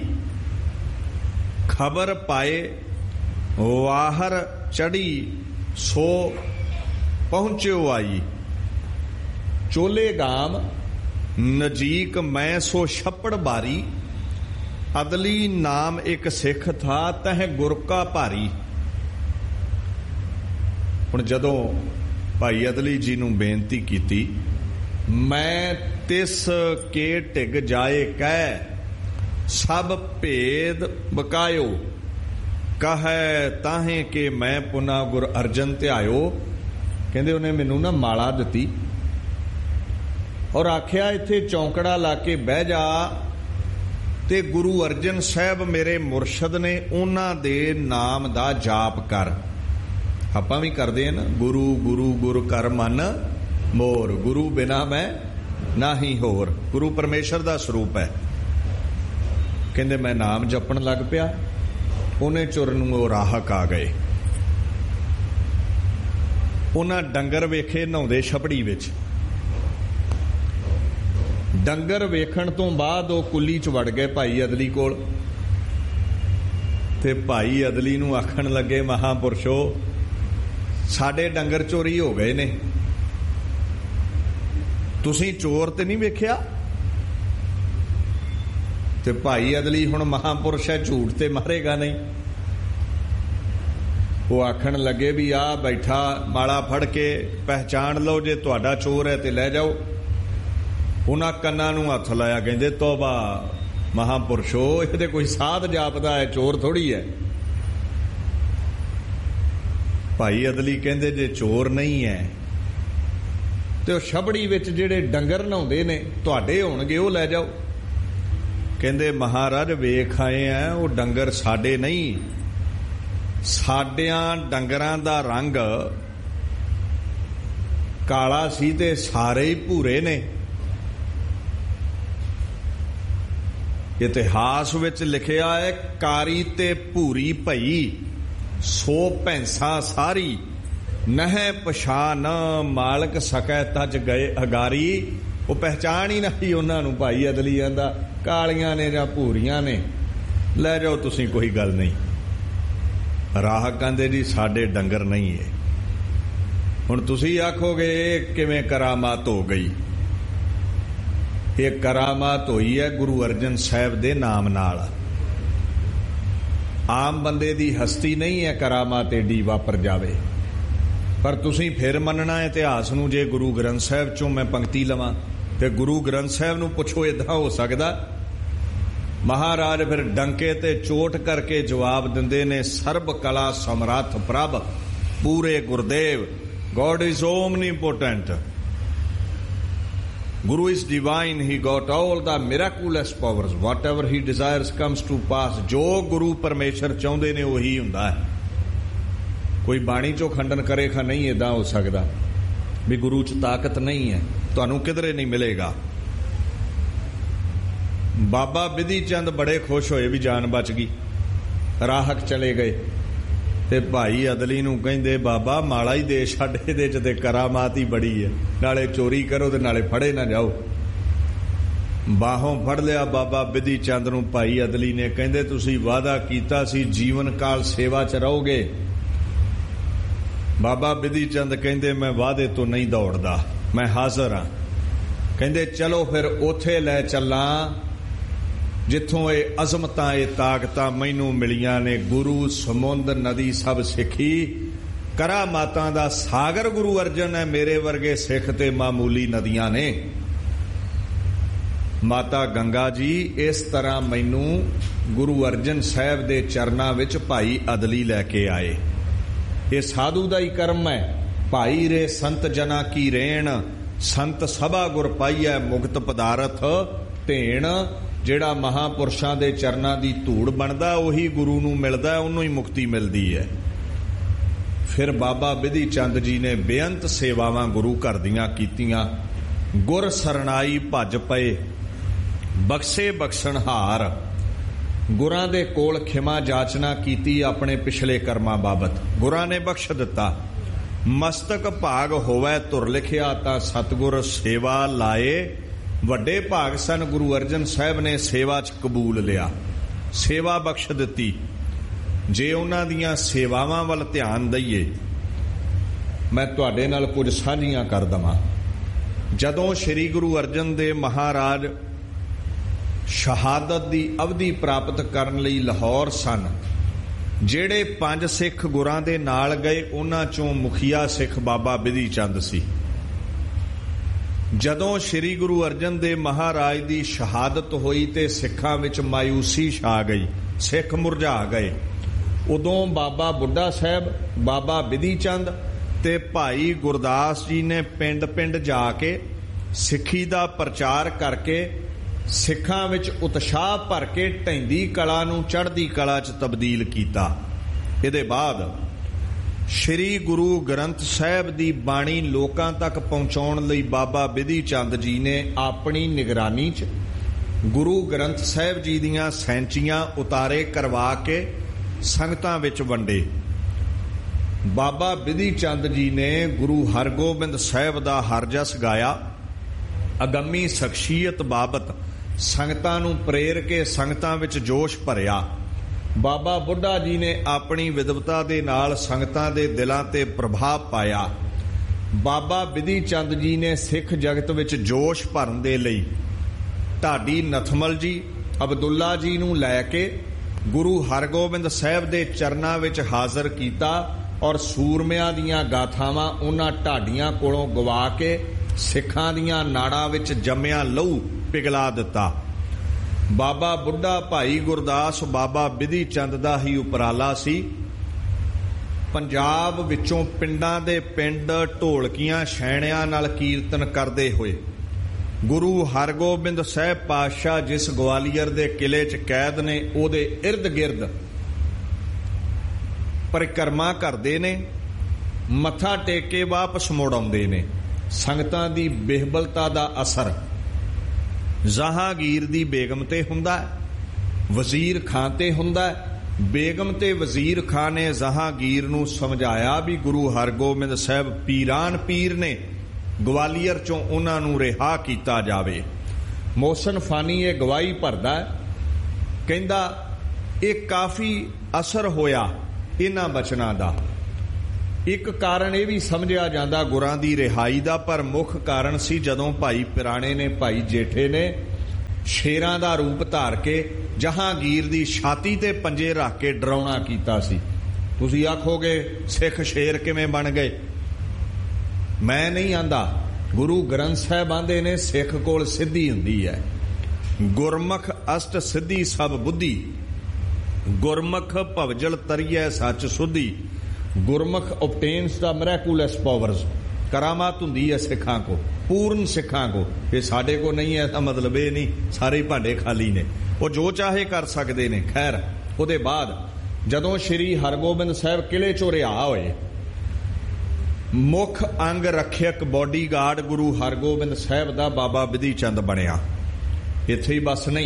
ਖਬਰ ਪਾਏ ਵਾਹਰ ਚੜੀ, ਸੋ ਪਹੁੰਚਿਓ ਆਈ। ਚੋਲੇ ਗਾਮ ਨਜੀਕ ਮੈਂ ਸੋ ਛੱਪੜ ਬਾਰੀ, ਅਦਲੀ ਨਾਮ ਇੱਕ ਸਿੱਖ ਥਾ, ਤਹ ਗੁਰ ਕਾ ਭਾਰੀ। ਹੁਣ ਜਦੋਂ ਭਾਈ ਅਦਲੀ ਜੀ ਨੂੰ ਬੇਨਤੀ ਕੀਤੀ, ਮੈਂ ਤਿਸ ਕੇ ਢਿਗ ਜਾਏ ਕਹਿ, ਸਭ ਭੇਦ ਬਕਾਇਓ, ਕਹੈ ਤਾਹੇ ਕਿ ਮੈਂ ਪੁਨਾ ਗੁਰ ਅਰਜਨ ਧਿਆਇਓ। ਕਹਿੰਦੇ ਉਹਨੇ ਮੈਨੂੰ ਨਾ ਮਾਲਾ ਦਿੱਤੀ ਔਰ ਆਖਿਆ ਇੱਥੇ ਚੌਂਕੜਾ ਲਾ ਕੇ ਬਹਿ ਜਾ, ਤੇ ਗੁਰੂ ਅਰਜਨ ਸਾਹਿਬ ਮੇਰੇ ਮੁਰਸ਼ਦ ਨੇ, ਉਹਨਾਂ ਦੇ ਨਾਮ ਦਾ ਜਾਪ ਕਰ। ਆਪਾਂ ਵੀ ਕਰਦੇ ਹਾਂ ਨਾ, ਗੁਰੂ ਗੁਰੂ ਗੁਰ ਕਰ ਮਨ ਮੋਰ, ਗੁਰੂ ਬਿਨਾ ਮੈਂ ਨਾਹੀ ਹੋਰ। ਗੁਰੂ ਪਰਮੇਸ਼ਰ ਦਾ ਸਰੂਪ ਹੈ। ਕਹਿੰਦੇ ਮੈਂ ਨਾਮ ਜਪਣ ਲੱਗ ਪਿਆ, ਉਹਨੇ ਚੁਰ ਨੂੰ ਉਹ ਰਾਹਕ ਆ ਗਏ। ਉਹਨਾਂ ਡੰਗਰ ਵੇਖੇ ਨਹਾਉਂਦੇ ਛਪੜੀ ਵਿੱਚ। ਡੰਗਰ ਵੇਖਣ ਤੋਂ ਬਾਅਦ ਉਹ ਕੁੱਲੀ ਚ ਵੜ ਗਏ ਭਾਈ ਅਦਲੀ ਕੋਲ, ਤੇ ਭਾਈ ਅਦਲੀ ਨੂੰ ਆਖਣ ਲੱਗੇ, ਮਹਾਂਪੁਰਸ਼ੋ ਸਾਡੇ ਡੰਗਰ ਚੋਰੀ ਹੋ ਗਏ ਨੇ, ਤੁਸੀਂ ਚੋਰ ਤੇ ਨਹੀਂ ਵੇਖਿਆ। ਤੇ ਭਾਈ ਅਦਲੀ ਹੁਣ ਮਹਾਂਪੁਰਸ਼ ਹੈ, ਝੂਠ ਤੇ ਮਾਰੇਗਾ ਨਹੀਂ। ਉਹ ਆਖਣ ਲੱਗੇ ਵੀ ਆ ਬੈਠਾ, ਮਾਲਾ ਫੜ ਕੇ ਪਹਿਚਾਣ ਲਓ, ਜੇ ਤੁਹਾਡਾ ਚੋਰ ਹੈ ਤੇ ਲੈ ਜਾਓ। ਉਹਨਾਂ ਕੰਨਾਂ ਨੂੰ ਹੱਥ ਲਾਇਆ, ਕਹਿੰਦੇ ਤੋਬਾ ਮਹਾਂਪੁਰਸ਼ੋ, ਇਹਦੇ ਕੋਈ ਸਾਧ ਜਾਪਦਾ ਹੈ, ਚੋਰ ਥੋੜੀ ਹੈ। ਭਾਈ ਅਦਲੀ ਕਹਿੰਦੇ ਜੇ ਚੋਰ ਨਹੀਂ ਹੈ ਤੇ ਉਹ ਛਬੜੀ ਵਿੱਚ ਜਿਹੜੇ ਡੰਗਰ ਨਹਾਉਂਦੇ ਨੇ ਤੁਹਾਡੇ ਹੋਣਗੇ, ਉਹ ਲੈ ਜਾਓ। ਕਹਿੰਦੇ ਮਹਾਰਾਜ ਵੇਖ ਆਏ ਆ, ਉਹ ਡੰਗਰ ਸਾਡੇ ਨਹੀਂ, ਸਾਡਿਆਂ ਡੰਗਰਾਂ ਦਾ ਰੰਗ ਕਾਲਾ ਸੀ ਤੇ ਸਾਰੇ ਹੀ ਭੂਰੇ ਨੇ। ਇਤਿਹਾਸ ਵਿੱਚ ਲਿਖਿਆ ਹੈ, ਕਾਰੀ ਤੇ ਭੂਰੀ ਭਈ, ਸੋ ਭੈਂਸਾ ਸਾਰੀ, ਨਹਿ ਪਛਾਨ ਮਾਲਕ ਸਕੈ ਤਜ ਗਏ ਅਗਾਰੀ। ਉਹ ਪਹਿਚਾਣ ਹੀ ਨਹੀਂ ਉਹਨਾਂ ਨੂੰ। ਭਾਈ ਅਦਲੀ ਕਹਿੰਦਾ ਕਾਲੀਆਂ ਨੇ ਜਾਂ ਭੂਰੀਆਂ ਨੇ, ਲੈ ਜਾਓ ਤੁਸੀਂ, ਕੋਈ ਗੱਲ ਨਹੀਂ। ਰਾਹਕ ਕਹਿੰਦੇ ਜੀ ਸਾਡੇ ਡੰਗਰ ਨਹੀਂ ਹੈ। ਹੁਣ ਤੁਸੀਂ ਆਖੋਗੇ ਇਹ ਕਿਵੇਂ ਕਰਾਮਾਤ ਹੋ ਗਈ? ਇਹ ਕਰਾਮਾਤ ਹੋਈ ਹੈ ਗੁਰੂ ਅਰਜਨ ਸਾਹਿਬ ਦੇ ਨਾਮ ਨਾਲ। ਆਮ ਬੰਦੇ ਦੀ ਹਸਤੀ ਨਹੀਂ ਹੈ ਕਰਾਮਾਤ ਏਡੀ ਵਾਪਰ ਜਾਵੇ। ਪਰ ਤੁਸੀਂ ਫਿਰ ਮੰਨਣਾ ਇਤਿਹਾਸ ਨੂੰ। ਜੇ ਗੁਰੂ ਗ੍ਰੰਥ ਸਾਹਿਬ ਚੋਂ ਮੈਂ ਪੰਕਤੀ ਲਵਾਂ ਤੇ ਗੁਰੂ ਗ੍ਰੰਥ ਸਾਹਿਬ ਨੂੰ ਪੁੱਛੋ, ਏਦਾਂ ਹੋ ਸਕਦਾ? ਮਹਾਰਾਜ ਫਿਰ ਡੰਕੇ ਤੇ ਚੋਟ ਕਰਕੇ ਜਵਾਬ ਦਿੰਦੇ ਨੇ, ਸਰਬ ਕਲਾ ਸਮਰੱਥ ਪ੍ਰਭ ਪੂਰੇ Gurdev. God is omnipotent. Guru is divine. He got all the miraculous powers. Whatever he desires comes to pass. ਜੋ ਗੁਰੂ ਪਰਮੇਸ਼ਰ ਚਾਹੁੰਦੇ ਨੇ ਉਹੀ ਹੁੰਦਾ ਹੈ। ਕੋਈ ਬਾਣੀ ਚੋਂ ਖੰਡਨ ਕਰੇ ਖਾ ਨਹੀਂ ਏਦਾਂ ਹੋ ਸਕਦਾ ਵੀ ਗੁਰੂ ਚ ਤਾਕਤ ਨਹੀਂ ਹੈ, ਤੁਹਾਨੂੰ ਕਿਧਰੇ ਨਹੀਂ ਮਿਲੇਗਾ। ਬਾਬਾ ਬਿਧੀ ਚੰਦ ਬੜੇ ਖੁਸ਼ ਹੋਏ ਵੀ ਜਾਨ ਬਚ ਗਈ। ਰਾਹਕ ਚਲੇ ਗਏ ਤੇ ਭਾਈ ਅਦਲੀ ਨੂੰ ਕਹਿੰਦੇ, ਬਾਬਾ ਮਾਲਾ ਹੀ ਦੇ ਛੱਡ, ਇਹਦੇ ਚ ਤੇ ਕਰਾਮਾਤ ਹੀ ਬੜੀ ਹੈ, ਨਾਲੇ ਚੋਰੀ ਕਰੋ ਤੇ ਨਾਲੇ ਫੜੇ ਨਾ ਜਾਓ। ਬਾਹੋਂ ਫੜ ਲਿਆ ਬਾਬਾ ਬਿਧੀ ਚੰਦ ਨੂੰ ਭਾਈ ਅਦਲੀ ਨੇ। ਕਹਿੰਦੇ ਤੁਸੀਂ ਵਾਅਦਾ ਕੀਤਾ ਸੀ ਜੀਵਨ ਕਾਲ ਸੇਵਾ ਚ ਰਹੋਗੇ। ਬਾਬਾ ਬਿਧੀ ਚੰਦ ਕਹਿੰਦੇ ਮੈਂ ਵਾਅਦੇ ਤੋਂ ਨਹੀਂ ਦੌੜਦਾ, ਮੈਂ ਹਾਜ਼ਰ ਹਾਂ। ਕਹਿੰਦੇ ਚਲੋ ਫਿਰ ਉੱਥੇ ਲੈ ਚੱਲਾਂ ਜਿੱਥੋਂ ਇਹ ਅਜ਼ਮਤਾਂ ਇਹ ਤਾਕਤਾਂ ਮੈਨੂੰ ਮਿਲੀਆਂ ਨੇ। ਗੁਰੂ ਸਮੁੰਦ ਨਦੀ ਸਭ ਸਿੱਖੀ, ਕਰਾਮਾਤਾਂ ਦਾ ਸਾਗਰ ਗੁਰੂ ਅਰਜਨ ਹੈ। ਮੇਰੇ ਵਰਗੇ ਸਿੱਖ ਤੇ ਮਾਮੂਲੀ ਨਦੀਆਂ ਨੇ। ਮਾਤਾ ਗੰਗਾ ਜੀ ਇਸ ਤਰ੍ਹਾਂ ਮੈਨੂੰ ਗੁਰੂ ਅਰਜਨ ਸਾਹਿਬ ਦੇ ਚਰਨਾਂ ਵਿੱਚ ਭਾਈ ਅਦਲੀ ਲੈ ਕੇ ਆਏ। ਇਹ ਸਾਧੂ ਦਾ ਹੀ ਕਰਮ ਹੈ। ਭਾਈ ਰੇ ਸੰਤ ਜਨਾ ਕੀ ਰੇਣ, ਸੰਤ ਸਭਾ ਗੁਰ ਪਾਈਐ ਮੁਕਤ ਪਦਾਰਥ ਧੇਣ। ਜਿਹੜਾ ਮਹਾਂਪੁਰਸ਼ਾਂ ਦੇ ਚਰਨਾਂ ਦੀ ਧੂੜ ਬਣਦਾ ਉਹੀ ਗੁਰੂ ਨੂੰ ਮਿਲਦਾ, ਉਹਨੂੰ ਹੀ ਮੁਕਤੀ ਮਿਲਦੀ ਹੈ। ਫਿਰ ਬਾਬਾ ਬਿਧੀ ਚੰਦ ਜੀ ਨੇ ਬੇਅੰਤ ਸੇਵਾਵਾਂ ਗੁਰੂ ਘਰ ਦੀਆਂ ਕੀਤੀਆਂ। ਗੁਰ ਸਰਣਾਈ ਭੱਜ ਪਏ, ਬਖਸ਼ੇ ਬਖਸ਼ਣਹਾਰ। ਗੁਰਾਂ ਦੇ ਕੋਲ ਖਿਮਾ ਜਾਚਨਾ ਕੀਤੀ ਆਪਣੇ ਪਿਛਲੇ ਕਰਮਾਂ ਬਾਬਤ, ਗੁਰਾਂ ਨੇ ਬਖਸ਼ ਦਿੱਤਾ। ਮਸਤਕ ਭਾਗ ਹੋਵੇ ਧੁਰ ਲਿਖਿਆ ਤਾਂ ਸਤਿਗੁਰ ਸੇਵਾ ਲਾਏ। ਵੱਡੇ ਭਾਗ ਸਨ ਗੁਰੂ ਅਰਜਨ ਸਾਹਿਬ ਨੇ ਸੇਵਾ 'ਚ ਕਬੂਲ ਲਿਆ, ਸੇਵਾ ਬਖਸ਼ ਦਿੱਤੀ। ਜੇ ਉਹਨਾਂ ਦੀਆਂ ਸੇਵਾਵਾਂ ਵੱਲ ਧਿਆਨ ਦਈਏ, ਮੈਂ ਤੁਹਾਡੇ ਨਾਲ ਕੁਝ ਸਾਂਝੀਆਂ ਕਰ ਦਵਾਂ। ਜਦੋਂ ਸ੍ਰੀ ਗੁਰੂ ਅਰਜਨ ਦੇਵ ਮਹਾਰਾਜ ਸ਼ਹਾਦਤ ਦੀ ਅਵਧੀ ਪ੍ਰਾਪਤ ਕਰਨ ਲਈ ਲਾਹੌਰ ਸਨ, ਜਿਹੜੇ ਪੰਜ ਸਿੱਖ ਗੁਰਾਂ ਦੇ ਨਾਲ ਗਏ ਉਹਨਾਂ ਚੋਂ ਮੁਖੀਆ ਸਿੱਖ ਬਾਬਾ ਬਿਧੀ ਚੰਦ ਸੀ। ਜਦੋਂ ਸ੍ਰੀ ਗੁਰੂ ਅਰਜਨ ਦੇਵ ਮਹਾਰਾਜ ਦੀ ਸ਼ਹਾਦਤ ਹੋਈ ਤੇ ਸਿੱਖਾਂ ਵਿੱਚ ਮਾਯੂਸੀ ਛਾ ਗਈ, ਸਿੱਖ ਮੁਰਝਾ ਗਏ। ਉਦੋਂ ਬਾਬਾ ਬੁੱਢਾ ਸਾਹਿਬ, ਬਾਬਾ ਬਿਧੀ ਚੰਦ ਤੇ ਭਾਈ ਗੁਰਦਾਸ ਜੀ ਨੇ ਪਿੰਡ ਪਿੰਡ ਜਾ ਕੇ ਸਿੱਖੀ ਦਾ ਪ੍ਰਚਾਰ ਕਰਕੇ ਸਿੱਖਾਂ ਵਿੱਚ ਉਤਸ਼ਾਹ ਭਰ ਕੇ ਢਹਿੰਦੀ ਕਲਾ ਨੂੰ ਚੜ੍ਹਦੀ ਕਲਾ 'ਚ ਤਬਦੀਲ ਕੀਤਾ। ਇਹਦੇ ਬਾਅਦ ਸ਼੍ਰੀ ਗੁਰੂ ਗ੍ਰੰਥ ਸਾਹਿਬ ਦੀ ਬਾਣੀ ਲੋਕਾਂ ਤੱਕ ਪਹੁੰਚਾਉਣ ਲਈ ਬਾਬਾ ਬਿਧੀ ਚੰਦ ਜੀ ਨੇ ਆਪਣੀ ਨਿਗਰਾਨੀ 'ਚ ਗੁਰੂ ਗ੍ਰੰਥ ਸਾਹਿਬ ਜੀ ਦੀਆਂ ਸੈਂਚੀਆਂ ਉਤਾਰੇ ਕਰਵਾ ਕੇ ਸੰਗਤਾਂ ਵਿੱਚ ਵੰਡੇ। ਬਾਬਾ ਬਿਧੀ ਚੰਦ ਜੀ ਨੇ ਗੁਰੂ ਹਰਗੋਬਿੰਦ ਸਾਹਿਬ ਦਾ ਹਰਜਸ ਗਾਇਆ। ਅਗੰਮੀ ਸ਼ਖਸੀਅਤ ਬਾਬਤ ਸੰਗਤਾਂ ਨੂੰ ਪ੍ਰੇਰ ਕੇ ਸੰਗਤਾਂ ਵਿੱਚ ਜੋਸ਼ ਭਰਿਆ। ਬਾਬਾ ਬੁੱਢਾ ਜੀ ਨੇ ਆਪਣੀ ਵਿਦਵਤਾ ਦੇ ਨਾਲ ਸੰਗਤਾਂ ਦੇ ਦਿਲਾਂ ਤੇ ਪ੍ਰਭਾਵ ਪਾਇਆ। ਬਾਬਾ ਬਿਧੀ ਚੰਦ ਜੀ ਨੇ ਸਿੱਖ ਜਗਤ ਵਿੱਚ ਜੋਸ਼ ਭਰਨ ਦੇ ਲਈ ਢਾਡੀ ਨਥਮਲ ਜੀ, ਅਬਦੁੱਲਾ ਜੀ ਨੂੰ ਲੈ ਕੇ ਗੁਰੂ ਹਰਗੋਬਿੰਦ ਸਾਹਿਬ ਦੇ ਚਰਨਾਂ ਵਿੱਚ ਹਾਜ਼ਰ ਕੀਤਾ ਔਰ ਸੂਰਮਿਆਂ ਦੀਆਂ ਗਾਥਾਵਾਂ ਉਹਨਾਂ ਢਾਡੀਆਂ ਕੋਲੋਂ ਗਵਾ ਕੇ ਸਿੱਖਾਂ ਦੀਆਂ ਨਾੜਾਂ ਵਿੱਚ ਜੰਮਿਆ ਲਹੂ ਪਿਘਲਾ ਦਿੱਤਾ। ਬਾਬਾ ਬੁੱਢਾ, ਭਾਈ ਗੁਰਦਾਸ, ਬਾਬਾ ਬਿਧੀ ਚੰਦ ਦਾ ਹੀ ਉਪਰਾਲਾ ਸੀ। ਪੰਜਾਬ ਵਿੱਚੋਂ ਪਿੰਡਾਂ ਦੇ ਪਿੰਡ ਢੋਲਕੀਆਂ ਛੈਣਿਆਂ ਨਾਲ ਕੀਰਤਨ ਕਰਦੇ ਹੋਏ ਗੁਰੂ ਹਰਗੋਬਿੰਦ ਸਾਹਿਬ ਪਾਤਸ਼ਾਹ ਜਿਸ ਗਵਾਲੀਅਰ ਦੇ ਕਿਲੇ 'ਚ ਕੈਦ ਨੇ ਉਹਦੇ ਇਰਦ ਗਿਰਦ ਪਰਿਕਰਮਾ ਕਰਦੇ ਨੇ, ਮੱਥਾ ਟੇਕ ਕੇ ਵਾਪਸ ਮੁੜ ਆਉਂਦੇ ਨੇ। ਸੰਗਤਾਂ ਦੀ ਬਿਹਬਲਤਾ ਦਾ ਅਸਰ ਜਹਾਂਗੀਰ ਦੀ ਬੇਗਮ ਤੇ ਹੁੰਦਾ ਹੈ, ਵਜ਼ੀਰ ਖਾਂ ਤੇ ਹੁੰਦਾ ਹੈ। ਬੇਗਮ ਤੇ ਵਜ਼ੀਰ ਖਾਂ ਨੇ ਜਹਾਂਗੀਰ ਨੂੰ ਸਮਝਾਇਆ ਵੀ ਗੁਰੂ ਹਰਗੋਬਿੰਦ ਸਾਹਿਬ ਪੀਰਾਨ ਪੀਰ ਨੇ, ਗਵਾਲੀਅਰ ਚੋਂ ਉਹਨਾਂ ਨੂੰ ਰਿਹਾ ਕੀਤਾ ਜਾਵੇ। ਮੋਹਸਨ ਫਾਨੀ ਇਹ ਗਵਾਹੀ ਭਰਦਾ ਹੈ, ਕਹਿੰਦਾ ਇਹ ਕਾਫੀ ਅਸਰ ਹੋਇਆ ਇਹਨਾਂ ਬਚਨਾਂ ਦਾ। ਇੱਕ ਕਾਰਨ ਇਹ ਵੀ ਸਮਝਿਆ ਜਾਂਦਾ ਗੁਰਾਂ ਦੀ ਰਿਹਾਈ ਦਾ, ਪਰ ਮੁੱਖ ਕਾਰਨ ਸੀ ਜਦੋਂ ਭਾਈ ਪਿਰਾਣੇ ਨੇ, ਭਾਈ ਜੇਠੇ ਨੇ ਸ਼ੇਰਾਂ ਦਾ ਰੂਪ ਧਾਰ ਕੇ ਜਹਾਂਗੀਰ ਦੀ ਛਾਤੀ ਤੇ ਪੰਜੇ ਰੱਖ ਕੇ ਡਰਾਉਣਾ ਕੀਤਾ ਸੀ। ਤੁਸੀਂ ਆਖੋਗੇ ਸਿੱਖ ਸ਼ੇਰ ਕਿਵੇਂ ਬਣ ਗਏ? ਮੈਂ ਨਹੀਂ ਆਂਦਾ, ਗੁਰੂ ਗ੍ਰੰਥ ਸਾਹਿਬ ਆਂਦੇ ਨੇ ਸਿੱਖ ਕੋਲ ਸਿੱਧੀ ਹੁੰਦੀ ਹੈ। ਗੁਰਮੁਖ ਅਸ਼ਟ ਸਿੱਧੀ ਸਭ ਬੁੱਧੀ, ਗੁਰਮੁਖ ਭਵਜਲ ਤਰੀਐ ਸੱਚ ਸੁਧੀ। ਗੁਰਮੁਖ obtains the miraculous powers। ਕਰਾਮਾਤ ਹੁੰਦੀ ਹੈ ਸਿੱਖਾਂ ਕੋ, ਪੂਰਨ ਸਿੱਖਾਂ ਕੋ। ਇਹ ਸਾਡੇ ਕੋ ਨਹੀਂ ਹੈ, ਮਤਲਬ ਇਹ ਨਹੀਂ ਸਾਰੇ ਭਾਂਡੇ ਖਾਲੀ ਨੇ, ਉਹ ਜੋ ਚਾਹੇ ਕਰ ਸਕਦੇ ਨੇ। ਖੈਰ, ਉਹਦੇ ਬਾਅਦ ਜਦੋਂ ਸ਼੍ਰੀ ਹਰਗੋਬਿੰਦ ਸਾਹਿਬ ਕਿਲੇ ਚੋਂ ਰਿਹਾ ਹੋਏ, ਮੁੱਖ ਅੰਗ ਰੱਖਿਅਕ ਬੋਡੀਗਾਰਡ ਗੁਰੂ ਹਰਗੋਬਿੰਦ ਸਾਹਿਬ ਦਾ ਬਾਬਾ ਬਿਧੀ ਚੰਦ ਬਣਿਆ। ਇੱਥੇ ਹੀ ਬਸ ਨਹੀਂ,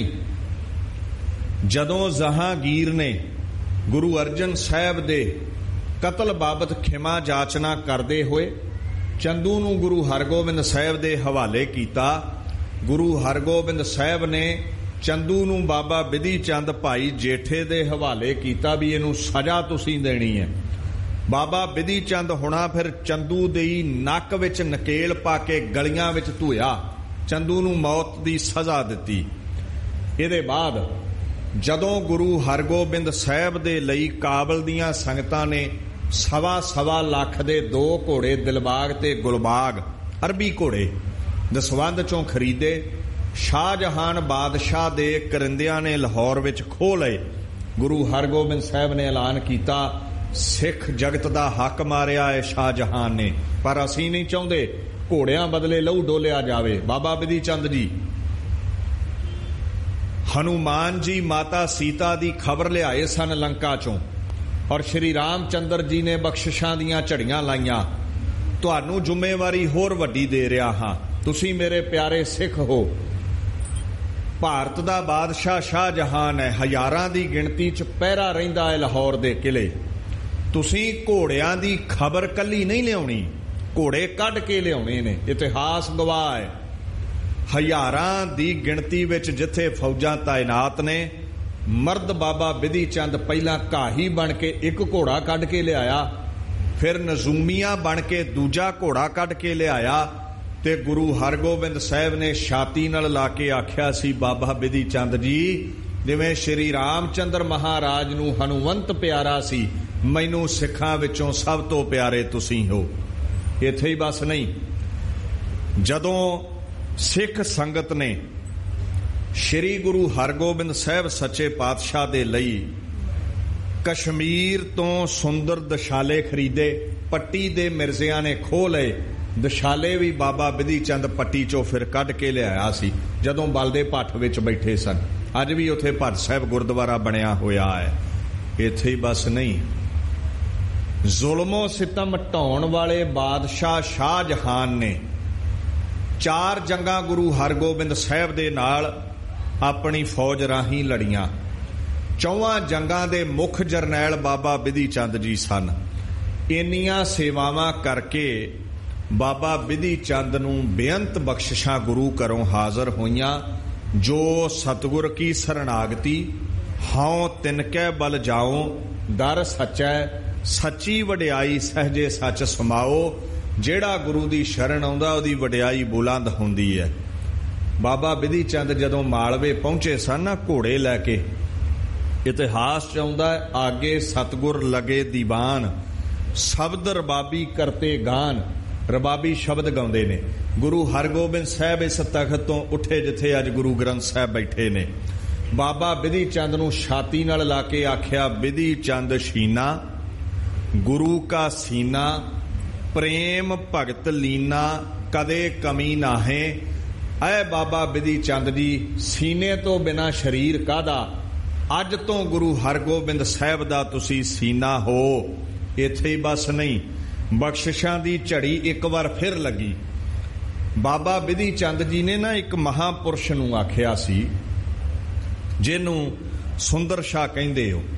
ਜਦੋਂ ਜਹਾਂਗੀਰ ਨੇ ਗੁਰੂ ਅਰਜਨ ਸਾਹਿਬ ਦੇ ਕਤਲ ਬਾਬਤ ਖਿਮਾ ਜਾਚਨਾ ਕਰਦੇ ਹੋਏ ਚੰਦੂ ਨੂੰ ਗੁਰੂ ਹਰਗੋਬਿੰਦ ਸਾਹਿਬ ਦੇ ਹਵਾਲੇ ਕੀਤਾ, ਗੁਰੂ ਹਰਗੋਬਿੰਦ ਸਾਹਿਬ ਨੇ ਚੰਦੂ ਨੂੰ ਬਾਬਾ ਬਿਧੀ ਚੰਦ ਭਾਈ ਜੇਠੇ ਦੇ ਹਵਾਲੇ ਕੀਤਾ ਵੀ ਇਹਨੂੰ ਸਜ਼ਾ ਤੁਸੀਂ ਦੇਣੀ ਹੈ। ਬਾਬਾ ਬਿਧੀ ਚੰਦ ਹੁਣਾ ਫਿਰ ਚੰਦੂ ਦੀ ਨੱਕ ਵਿੱਚ ਨਕੇਲ ਪਾ ਕੇ ਗਲੀਆਂ ਵਿੱਚ ਧੂਇਆ, ਚੰਦੂ ਨੂੰ ਮੌਤ ਦੀ ਸਜ਼ਾ ਦਿੱਤੀ। ਇਹਦੇ ਬਾਅਦ ਜਦੋਂ ਗੁਰੂ ਹਰਗੋਬਿੰਦ ਸਾਹਿਬ ਦੇ ਲਈ ਕਾਬਲ ਦੀਆਂ ਸੰਗਤਾਂ ਨੇ ਸਵਾ ਸਵਾ ਲੱਖ ਦੇ ਦੋ ਘੋੜੇ ਦਿਲਬਾਗ ਤੇ ਗੁਲਬਾਗ ਅਰਬੀ ਘੋੜੇ ਦਸਵੰਧ ਚੋਂ ਖਰੀਦੇ, ਸ਼ਾਹਜਹਾਨ ਬਾਦਸ਼ਾਹ ਦੇ ਕਰਿੰਦਿਆਂ ਨੇ ਲਾਹੌਰ ਵਿੱਚ ਖੋਹ ਲਏ। ਗੁਰੂ ਹਰਗੋਬਿੰਦ ਸਾਹਿਬ ਨੇ ਐਲਾਨ ਕੀਤਾ, ਸਿੱਖ ਜਗਤ ਦਾ ਹੱਕ ਮਾਰਿਆ ਹੈ ਸ਼ਾਹਜਹਾਨ ਨੇ, ਪਰ ਅਸੀਂ ਨਹੀਂ ਚਾਹੁੰਦੇ ਘੋੜਿਆਂ ਬਦਲੇ ਲਹੂ ਡੋਲਿਆ ਜਾਵੇ। ਬਾਬਾ ਬਿਧੀ ਚੰਦ ਜੀ ਹਨੂਮਾਨ ਜੀ ਮਾਤਾ ਸੀਤਾ ਦੀ ਖਬਰ ਲਿਆਏ ਸਨ ਲੰਕਾ ਚੋਂ, ਔਰ ਸ਼੍ਰੀ ਰਾਮ ਚੰਦਰ ਜੀ ਨੇ ਬਖਸ਼ਿਸ਼ਾਂ ਦੀਆਂ ਝੜੀਆਂ ਲਾਈਆਂ। ਤੁਹਾਨੂੰ ਜ਼ਿੰਮੇਵਾਰੀ ਹੋਰ ਵੱਡੀ ਦੇ ਰਿਹਾ ਹਾਂ, ਤੁਸੀਂ ਮੇਰੇ ਪਿਆਰੇ ਸਿੱਖ ਹੋ। ਭਾਰਤ ਦਾ ਬਾਦਸ਼ਾਹ ਸ਼ਾਹਜਹਾਨ ਹੈ, ਹਜ਼ਾਰਾਂ ਦੀ ਗਿਣਤੀ 'ਚ ਪਹਿਰਾ ਰਹਿੰਦਾ ਹੈ ਲਾਹੌਰ ਦੇ ਕਿਲੇ। ਤੁਸੀਂ ਘੋੜਿਆਂ ਦੀ ਖਬਰ ਕੱਲੀ ਨਹੀਂ ਲਿਆਉਣੀ, ਘੋੜੇ ਕੱਢ ਕੇ ਲਿਆਉਣੇ ਨੇ। ਇਤਿਹਾਸ ਗਵਾਹ ਹੈ, ਹਜ਼ਾਰਾਂ ਦੀ ਗਿਣਤੀ ਵਿੱਚ ਜਿੱਥੇ ਫੌਜਾਂ ਤਾਇਨਾਤ ਨੇ, ਮਰਦ ਬਾਬਾ ਬਿਧੀ ਚੰਦ ਪਹਿਲਾਂ ਘਾਹੀ ਬਣ ਕੇ ਇੱਕ ਘੋੜਾ ਕੱਢ ਕੇ ਲਿਆਇਆ, ਫਿਰ ਨਜ਼ੂਮੀਆਂ ਬਣ ਕੇ ਦੂਜਾ ਘੋੜਾ ਕੱਢ ਕੇ ਲਿਆਇਆ, ਤੇ ਗੁਰੂ ਹਰਗੋਬਿੰਦ ਸਾਹਿਬ ਨੇ ਛਾਤੀ ਨਾਲ ਲਾ ਕੇ ਆਖਿਆ ਸੀ, ਬਾਬਾ ਬਿਧੀ ਚੰਦ ਜੀ, ਜਿਵੇਂ ਸ਼੍ਰੀ ਰਾਮ ਚੰਦਰ ਮਹਾਰਾਜ ਨੂੰ ਹਨੂਮੰਤ ਪਿਆਰਾ ਸੀ, ਮੈਨੂੰ ਸਿੱਖਾਂ ਵਿੱਚੋਂ ਸਭ ਤੋਂ ਪਿਆਰੇ ਤੁਸੀਂ ਹੋ। ਇੱਥੇ ਹੀ ਬਸ ਨਹੀਂ, ਜਦੋਂ ਸਿੱਖ ਸੰਗਤ ਨੇ ਸ਼੍ਰੀ ਗੁਰੂ ਹਰਗੋਬਿੰਦ ਸਾਹਿਬ ਸੱਚੇ ਪਾਤਸ਼ਾਹ ਦੇ ਲਈ ਕਸ਼ਮੀਰ ਤੋਂ ਸੁੰਦਰ ਦਸ਼ਾਲੇ ਖਰੀਦੇ, ਪੱਟੀ ਦੇ ਮਿਰਜ਼ਿਆਂ ਨੇ ਖੋਹ ਲਏ। ਦਸ਼ਾਲੇ ਵੀ ਬਾਬਾ ਬਿਧੀ ਚੰਦ ਪੱਟੀ ਚੋਂ ਫਿਰ ਕੱਢ ਕੇ ਲਿਆਇਆ ਸੀ ਜਦੋਂ ਬਲਦੇ ਭੱਠ ਵਿੱਚ ਬੈਠੇ ਸਨ। ਅੱਜ ਵੀ ਉੱਥੇ ਭੱਟ ਸਾਹਿਬ ਗੁਰਦੁਆਰਾ ਬਣਿਆ ਹੋਇਆ ਹੈ। ਇੱਥੇ ਹੀ ਬਸ ਨਹੀਂ, ਜ਼ੁਲਮੋ ਸਿਤਮ ਢਾਉਣ ਵਾਲੇ ਬਾਦਸ਼ਾਹ ਸ਼ਾਹਜਹਾਨ ਨੇ ਚਾਰ ਜੰਗਾਂ ਗੁਰੂ ਹਰਗੋਬਿੰਦ ਸਾਹਿਬ ਦੇ ਨਾਲ ਆਪਣੀ ਫੌਜ ਰਾਹੀਂ ਲੜੀਆਂ। ਚੌਵਾਂ ਜੰਗਾਂ ਦੇ ਮੁੱਖ ਜਰਨੈਲ ਬਾਬਾ ਬਿਧੀ ਚੰਦ ਜੀ ਸਨ। ਇੰਨੀਆਂ ਸੇਵਾਵਾਂ ਕਰਕੇ ਬਾਬਾ ਬਿਧੀ ਚੰਦ ਨੂੰ ਬੇਅੰਤ ਬਖਸ਼ਿਸ਼ਾਂ ਗੁਰੂ ਘਰੋਂ ਹਾਜ਼ਰ ਹੋਈਆਂ। ਜੋ ਸਤਿਗੁਰ ਕੀ ਸਰਣਾਗਤੀ, ਹਉ ਤਿਨਕੈ ਬਲ ਜਾਓ, ਦਰ ਸੱਚੈ, ਸੱਚੀ ਵਡਿਆਈ ਸਹਜੇ ਸੱਚ ਸਮਾਓ। ਜਿਹੜਾ ਗੁਰੂ ਦੀ ਸ਼ਰਨ ਆਉਂਦਾ ਉਹਦੀ ਵਡਿਆਈ ਬੁਲੰਦ ਹੁੰਦੀ ਹੈ। ਬਾਬਾ ਬਿਧੀ ਚੰਦ ਜਦੋਂ ਮਾਲਵੇ ਪਹੁੰਚੇ ਸਨ ਨਾ ਘੋੜੇ ਲੈ ਕੇ, ਇਤਿਹਾਸ ਚ ਆਉਂਦਾ ਹੈ, ਆਗੇ ਸਤਿਗੁਰ ਲਗੇ ਦੀਵਾਨ, ਸ਼ਬਦ ਰਬਾਬੀ ਕਰਤੇ ਗਾਨ। ਰਬਾਬੀ ਸ਼ਬਦ ਗਾਉਂਦੇ ਨੇ। ਗੁਰੂ ਹਰਗੋਬਿੰਦ ਸਾਹਿਬ ਇਸ ਤਖਤ ਤੋਂ ਉੱਠੇ ਜਿੱਥੇ ਅੱਜ ਗੁਰੂ ਗ੍ਰੰਥ ਸਾਹਿਬ ਬੈਠੇ ਨੇ। ਬਾਬਾ ਬਿਧੀ ਚੰਦ ਨੂੰ ਛਾਤੀ ਨਾਲ ਲਾ ਕੇ ਆਖਿਆ, ਬਿਧੀ ਚੰਦ ਸ਼ੀਨਾ, ਗੁਰੂ ਕਾ ਸੀਨਾ, ਪ੍ਰੇਮ ਭਗਤ ਲੀਨਾ, ਕਦੇ ਕਮੀ ਨਾਹੇ। ਐ ਬਾਬਾ ਬਿਧੀ ਚੰਦ ਜੀ, ਸੀਨੇ ਤੋਂ ਬਿਨਾਂ ਸਰੀਰ ਕਾਹਦਾ? ਅੱਜ ਤੋਂ ਗੁਰੂ ਹਰਗੋਬਿੰਦ ਸਾਹਿਬ ਦਾ ਤੁਸੀਂ ਸੀਨਾ ਹੋ। ਇੱਥੇ ਹੀ ਬਸ ਨਹੀਂ, ਬਖਸ਼ਿਸ਼ਾਂ ਦੀ ਝੜੀ ਇੱਕ ਵਾਰ ਫਿਰ ਲੱਗੀ। ਬਾਬਾ ਬਿਧੀ ਚੰਦ ਜੀ ਨੇ ਨਾ ਇੱਕ ਮਹਾਪੁਰਸ਼ ਨੂੰ ਆਖਿਆ ਸੀ, ਜਿਹਨੂੰ ਸੁੰਦਰ ਸ਼ਾਹ ਕਹਿੰਦੇ ਹੋ,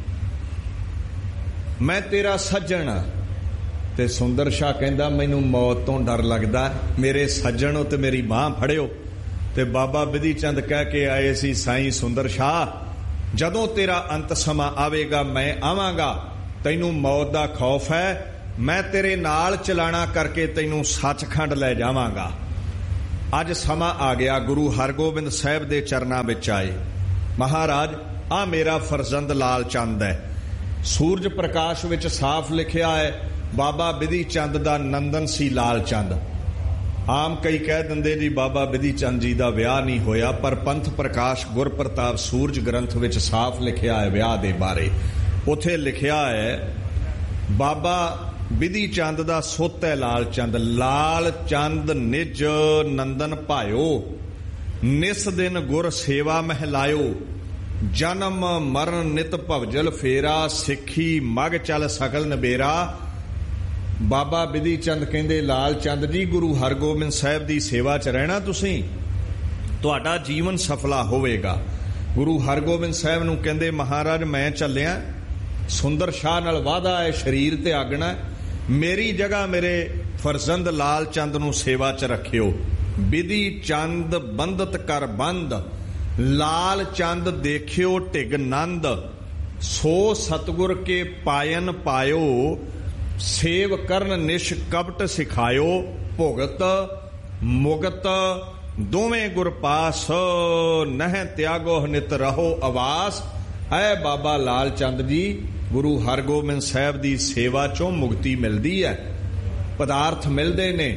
ਮੈਂ ਤੇਰਾ ਸੱਜਣ ਆ। ਤੇ ਸੁੰਦਰ ਸ਼ਾਹ ਕਹਿੰਦਾ, ਮੈਨੂੰ ਮੌਤ ਤੋਂ ਡਰ ਲੱਗਦਾ, ਮੇਰੇ ਸੱਜਣ ਹੋ ਤੇ ਮੇਰੀ ਬਾਂਹ ਫੜਿਓ। ਤੇ ਬਾਬਾ ਬਿਧੀ ਚੰਦ ਕਹਿ ਕੇ ਆਏ ਸੀ, ਸਾਈਂ ਸੁੰਦਰ ਸ਼ਾਹ, ਜਦੋਂ ਤੇਰਾ ਅੰਤ ਸਮਾਂ ਆਵੇਗਾ ਮੈਂ ਆਵਾਂਗਾ, ਤੈਨੂੰ ਮੌਤ ਦਾ ਖੌਫ ਹੈ, ਮੈਂ ਤੇਰੇ ਨਾਲ ਚਲਾਣਾ ਕਰਕੇ ਤੈਨੂੰ ਸੱਚਖੰਡ ਲੈ ਜਾਵਾਂਗਾ। ਅੱਜ ਸਮਾਂ ਆ ਗਿਆ, ਗੁਰੂ ਹਰਗੋਬਿੰਦ ਸਾਹਿਬ ਦੇ ਚਰਨਾਂ ਵਿੱਚ ਆਏ। ਮਹਾਰਾਜ, ਆ ਮੇਰਾ ਫਰਜ਼ੰਦ ਲਾਲ ਚੰਦ ਹੈ। ਸੂਰਜ ਪ੍ਰਕਾਸ਼ ਵਿੱਚ ਸਾਫ਼ ਲਿਖਿਆ ਹੈ, ਬਾਬਾ ਬਿਧੀ ਚੰਦ ਦਾ ਨੰਦਨ ਸੀ ਲਾਲ ਚੰਦ। ਆਮ ਕਈ ਕਹਿ ਦਿੰਦੇ ਜੀ ਬਾਬਾ ਬਿਧੀ ਚੰਦ ਜੀ ਦਾ ਵਿਆਹ ਨਹੀਂ ਹੋਇਆ, ਪਰ ਪੰਥ ਪ੍ਰਕਾਸ਼ ਗੁਰਪ੍ਰਤਾਪ ਸੂਰਜ ਗ੍ਰੰਥ ਵਿੱਚ ਸਾਫ਼ ਲਿਖਿਆ ਹੈ ਵਿਆਹ ਦੇ ਬਾਰੇ। ਉੱਥੇ ਲਿਖਿਆ ਹੈ ਬਾਬਾ ਬਿਧੀ ਚੰਦ ਦਾ ਸੁੱਤ ਹੈ ਲਾਲ ਚੰਦ। ਲਾਲ ਚੰਦ ਨਿਜ ਨੰਦਨ ਭਾਇਓ, ਨਿਸ ਦਿਨ ਗੁਰ ਸੇਵਾ ਮਹਿਲਾਇਓ। ਜਨਮ ਮਰਨ ਨਿਤ ਭਵਜਲ ਫੇਰਾ, ਸਿੱਖੀ ਮਗ ਚਲ ਸਕਲ ਨਬੇਰਾ। ਬਾਬਾ ਬਿਧੀ ਚੰਦ ਕਹਿੰਦੇ ਲਾਲ ਚੰਦ ਜੀ ਗੁਰੂ ਹਰਗੋਬਿੰਦ ਸਾਹਿਬ ਦੀ ਸੇਵਾ 'ਚ ਰਹਿਣਾ ਤੁਸੀਂ, ਤੁਹਾਡਾ ਜੀਵਨ ਸਫਲਾ ਹੋਵੇਗਾ। ਗੁਰੂ ਹਰਗੋਬਿੰਦ ਸਾਹਿਬ ਨੂੰ ਕਹਿੰਦੇ ਮਹਾਰਾਜ ਮੈਂ ਚੱਲਿਆ, ਸੁੰਦਰ ਸ਼ਾਹ ਨਾਲ ਵਾਅਦਾ ਹੈ ਸਰੀਰ ਤਿਆਗਣਾ, ਮੇਰੀ ਜਗ੍ਹਾ ਮੇਰੇ ਫਰਜ਼ੰਦ ਲਾਲ ਚੰਦ ਨੂੰ ਸੇਵਾ 'ਚ ਰੱਖਿਓ। ਬਿਧੀ ਚੰਦ ਬੰਦਤ ਕਰ ਬੰਦ, ਲਾਲ ਚੰਦ ਦੇਖਿਓ ਢਿਗ ਨੰਦ। ਸੋ ਸਤਗੁਰ ਕੇ ਪਾਇਨ ਪਾਇਓ, ਸੇਵ ਕਰਨ ਨਿਸ਼ ਕਪਟ ਸਿਖਾਇਓ। ਭੁਗਤ ਮੁਗਤ ਦੋਵੇਂ ਗੁਰ ਪਾਸ, ਨਹਿ ਤਿਆਗੋ ਨਿਤ ਰਹੋ ਆਵਾਸ। ਐ ਬਾਬਾ ਲਾਲ ਚੰਦ ਜੀ ਗੁਰੂ ਹਰਗੋਬਿੰਦ ਸਾਹਿਬ ਦੀ ਸੇਵਾ ਚੋਂ ਮੁਕਤੀ ਮਿਲਦੀ ਹੈ, ਪਦਾਰਥ ਮਿਲਦੇ ਨੇ,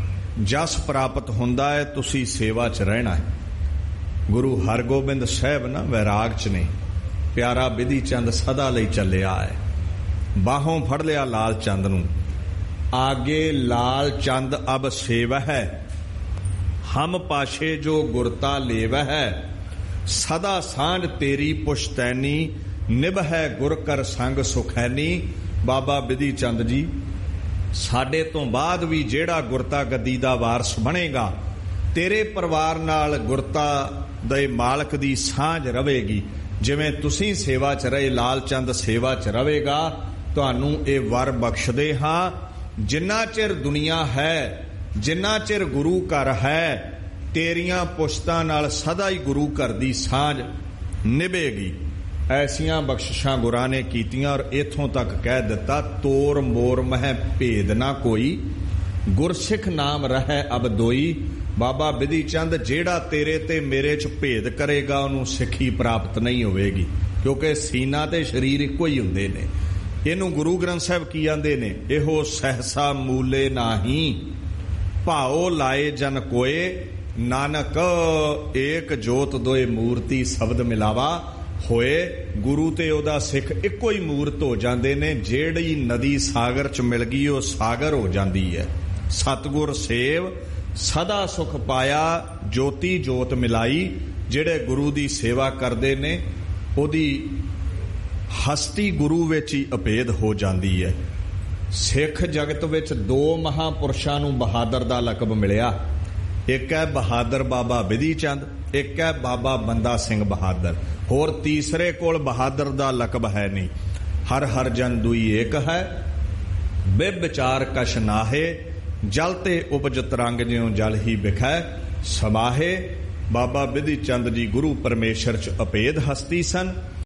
ਜਸ ਪ੍ਰਾਪਤ ਹੁੰਦਾ ਹੈ, ਤੁਸੀਂ ਸੇਵਾ 'ਚ ਰਹਿਣਾ ਹੈ। ਗੁਰੂ ਹਰਗੋਬਿੰਦ ਸਾਹਿਬ ਨਾ ਵੈਰਾਗ 'ਚ ਨੇ, ਪਿਆਰਾ ਬਿਧੀ ਚੰਦ ਸਦਾ ਲਈ ਚੱਲਿਆ ਹੈ। ਬਾਹੋਂ ਫੜ ਲਿਆ ਲਾਲ ਚੰਦ ਨੂੰ, ਆਗੇ ਲਾਲ ਚੰਦ ਅਬ ਸੇਵ ਹੈ, ਹਮ ਪਾਸ਼ੇ ਜੋ ਗੁਰਤਾ ਲੇਵ ਹੈ। ਸਦਾ ਸਾਂਝ ਤੇਰੀ ਪੁਸ਼ਤੈਨੀ, ਨਿਭ ਹੈ ਗੁਰ ਕਰ ਸੰਗ ਸੁਖੈਨੀ। ਬਾਬਾ ਬਿਧੀ ਚੰਦ ਜੀ ਸਾਡੇ ਤੋਂ ਬਾਅਦ ਵੀ ਜਿਹੜਾ ਗੁਰਤਾ ਗੱਦੀ ਦਾ ਵਾਰਸ ਬਣੇਗਾ, ਤੇਰੇ ਪਰਿਵਾਰ ਨਾਲ ਗੁਰਤਾ ਦੇ ਮਾਲਕ ਦੀ ਸਾਂਝ ਰਵੇਗੀ। ਜਿਵੇਂ ਤੁਸੀਂ ਸੇਵਾ 'ਚ ਰਹੇ, ਲਾਲ ਚੰਦ ਸੇਵਾ 'ਚ ਰਵੇਗਾ। ਤੁਹਾਨੂੰ ਇਹ ਵਰ ਬਖਸ਼ਦੇ ਹਾਂ, ਜਿੰਨਾ ਚਿਰ ਦੁਨੀਆ ਹੈ, ਜਿੰਨਾ ਚਿਰ ਗੁਰੂ ਘਰ ਹੈ, ਤੇਰੀਆਂ ਪੁਸ਼ਤਾਂ ਨਾਲ ਸਦਾ ਹੀ ਗੁਰੂ ਘਰ ਦੀ ਸਾਂਝ ਨਿਭੇਗੀ। ਐਸੀਆਂ ਬਖਸ਼ਿਸ਼ਾਂ ਗੁਰਾਂ ਨੇ ਕੀਤੀਆਂ ਔਰ ਇਥੋਂ ਤੱਕ ਕਹਿ ਦਿੱਤਾ ਤੋਰ ਮੋਰ ਮਹਿ ਭੇਦ ਨਾ ਕੋਈ, ਗੁਰਸਿੱਖ ਨਾਮ ਰਹਿ ਅਬ ਦੋਈ। ਬਾਬਾ ਬਿਧੀ ਚੰਦ ਜਿਹੜਾ ਤੇਰੇ ਤੇ ਮੇਰੇ 'ਚ ਭੇਦ ਕਰੇਗਾ ਉਹਨੂੰ ਸਿੱਖੀ ਪ੍ਰਾਪਤ ਨਹੀਂ ਹੋਵੇਗੀ, ਕਿਉਂਕਿ ਸੀਨਾ ਤੇ ਸਰੀਰ ਇੱਕੋ ਹੀ ਹੁੰਦੇ ਨੇ। ਇਹਨੂੰ ਗੁਰੂ ਗ੍ਰੰਥ ਸਾਹਿਬ ਕੀ ਆਂਦੇ ਨੇ, ਇਹੋ ਸਹਸਾ ਮੂਲੇ ਨਾਹੀ, ਭਾਓ ਲਾਏ ਜਨ ਕੋਏ। ਨਾਨਕ ਏਕ ਜੋਤ ਦੋਏ ਮੂਰਤੀ ਸ਼ਬਦ ਮਿਲਾਵਾ ਹੋਏ। ਗੁਰੂ ਤੇ ਉਹਦਾ ਸਿੱਖ ਇੱਕੋ ਹੀ ਮੂਰਤ ਹੋ ਜਾਂਦੇ ਨੇ। ਜਿਹੜੀ ਨਦੀ ਸਾਗਰ 'ਚ ਮਿਲ ਗਈ ਉਹ ਸਾਗਰ ਹੋ ਜਾਂਦੀ ਹੈ। ਸਤਿਗੁਰ ਸੇਵ ਸਦਾ ਸੁਖ ਪਾਇਆ, ਜੋਤੀ ਜੋਤ ਮਿਲਾਈ। ਜਿਹੜੇ ਗੁਰੂ ਦੀ ਸੇਵਾ ਕਰਦੇ ਨੇ ਉਹਦੀ ਹਸਤੀ ਗੁਰੂ ਵਿੱਚ ਹੀ ਅਭੇਦ ਹੋ ਜਾਂਦੀ ਹੈ। ਸਿੱਖ ਜਗਤ ਵਿੱਚ ਦੋ ਮਹਾਂਪੁਰਸ਼ਾਂ ਨੂੰ ਬਹਾਦਰ ਦਾ ਲਕਬ ਮਿਲਿਆ। ਇੱਕ ਹੈ ਬਹਾਦਰ ਬਾਬਾ ਬਿਧੀ ਚੰਦ, ਇੱਕ ਹੈ ਬਾਬਾ ਬੰਦਾ ਸਿੰਘ ਬਹਾਦਰ। ਹੋਰ ਤੀਸਰੇ ਕੋਲ ਬਹਾਦਰ ਦਾ ਲਕਬ ਹੈ ਨਹੀਂ। ਹਰ ਹਰ ਜਨ ਦੁਈ ਏਕ ਹੈ, ਬੇਵਿਚਾਰ ਕਛ ਨਾਹੇ। ਜਲ ਤੇ ਉਪਜਤ ਰੰਗ ਜਿਉ ਜਲ ਹੀ ਵਿਖੈ ਸਮਾਹੇ। ਬਾਬਾ ਬਿਧੀ ਚੰਦ ਜੀ ਗੁਰੂ ਪਰਮੇਸ਼ਰ 'ਚ ਅਭੇਦ ਹਸਤੀ ਸਨ।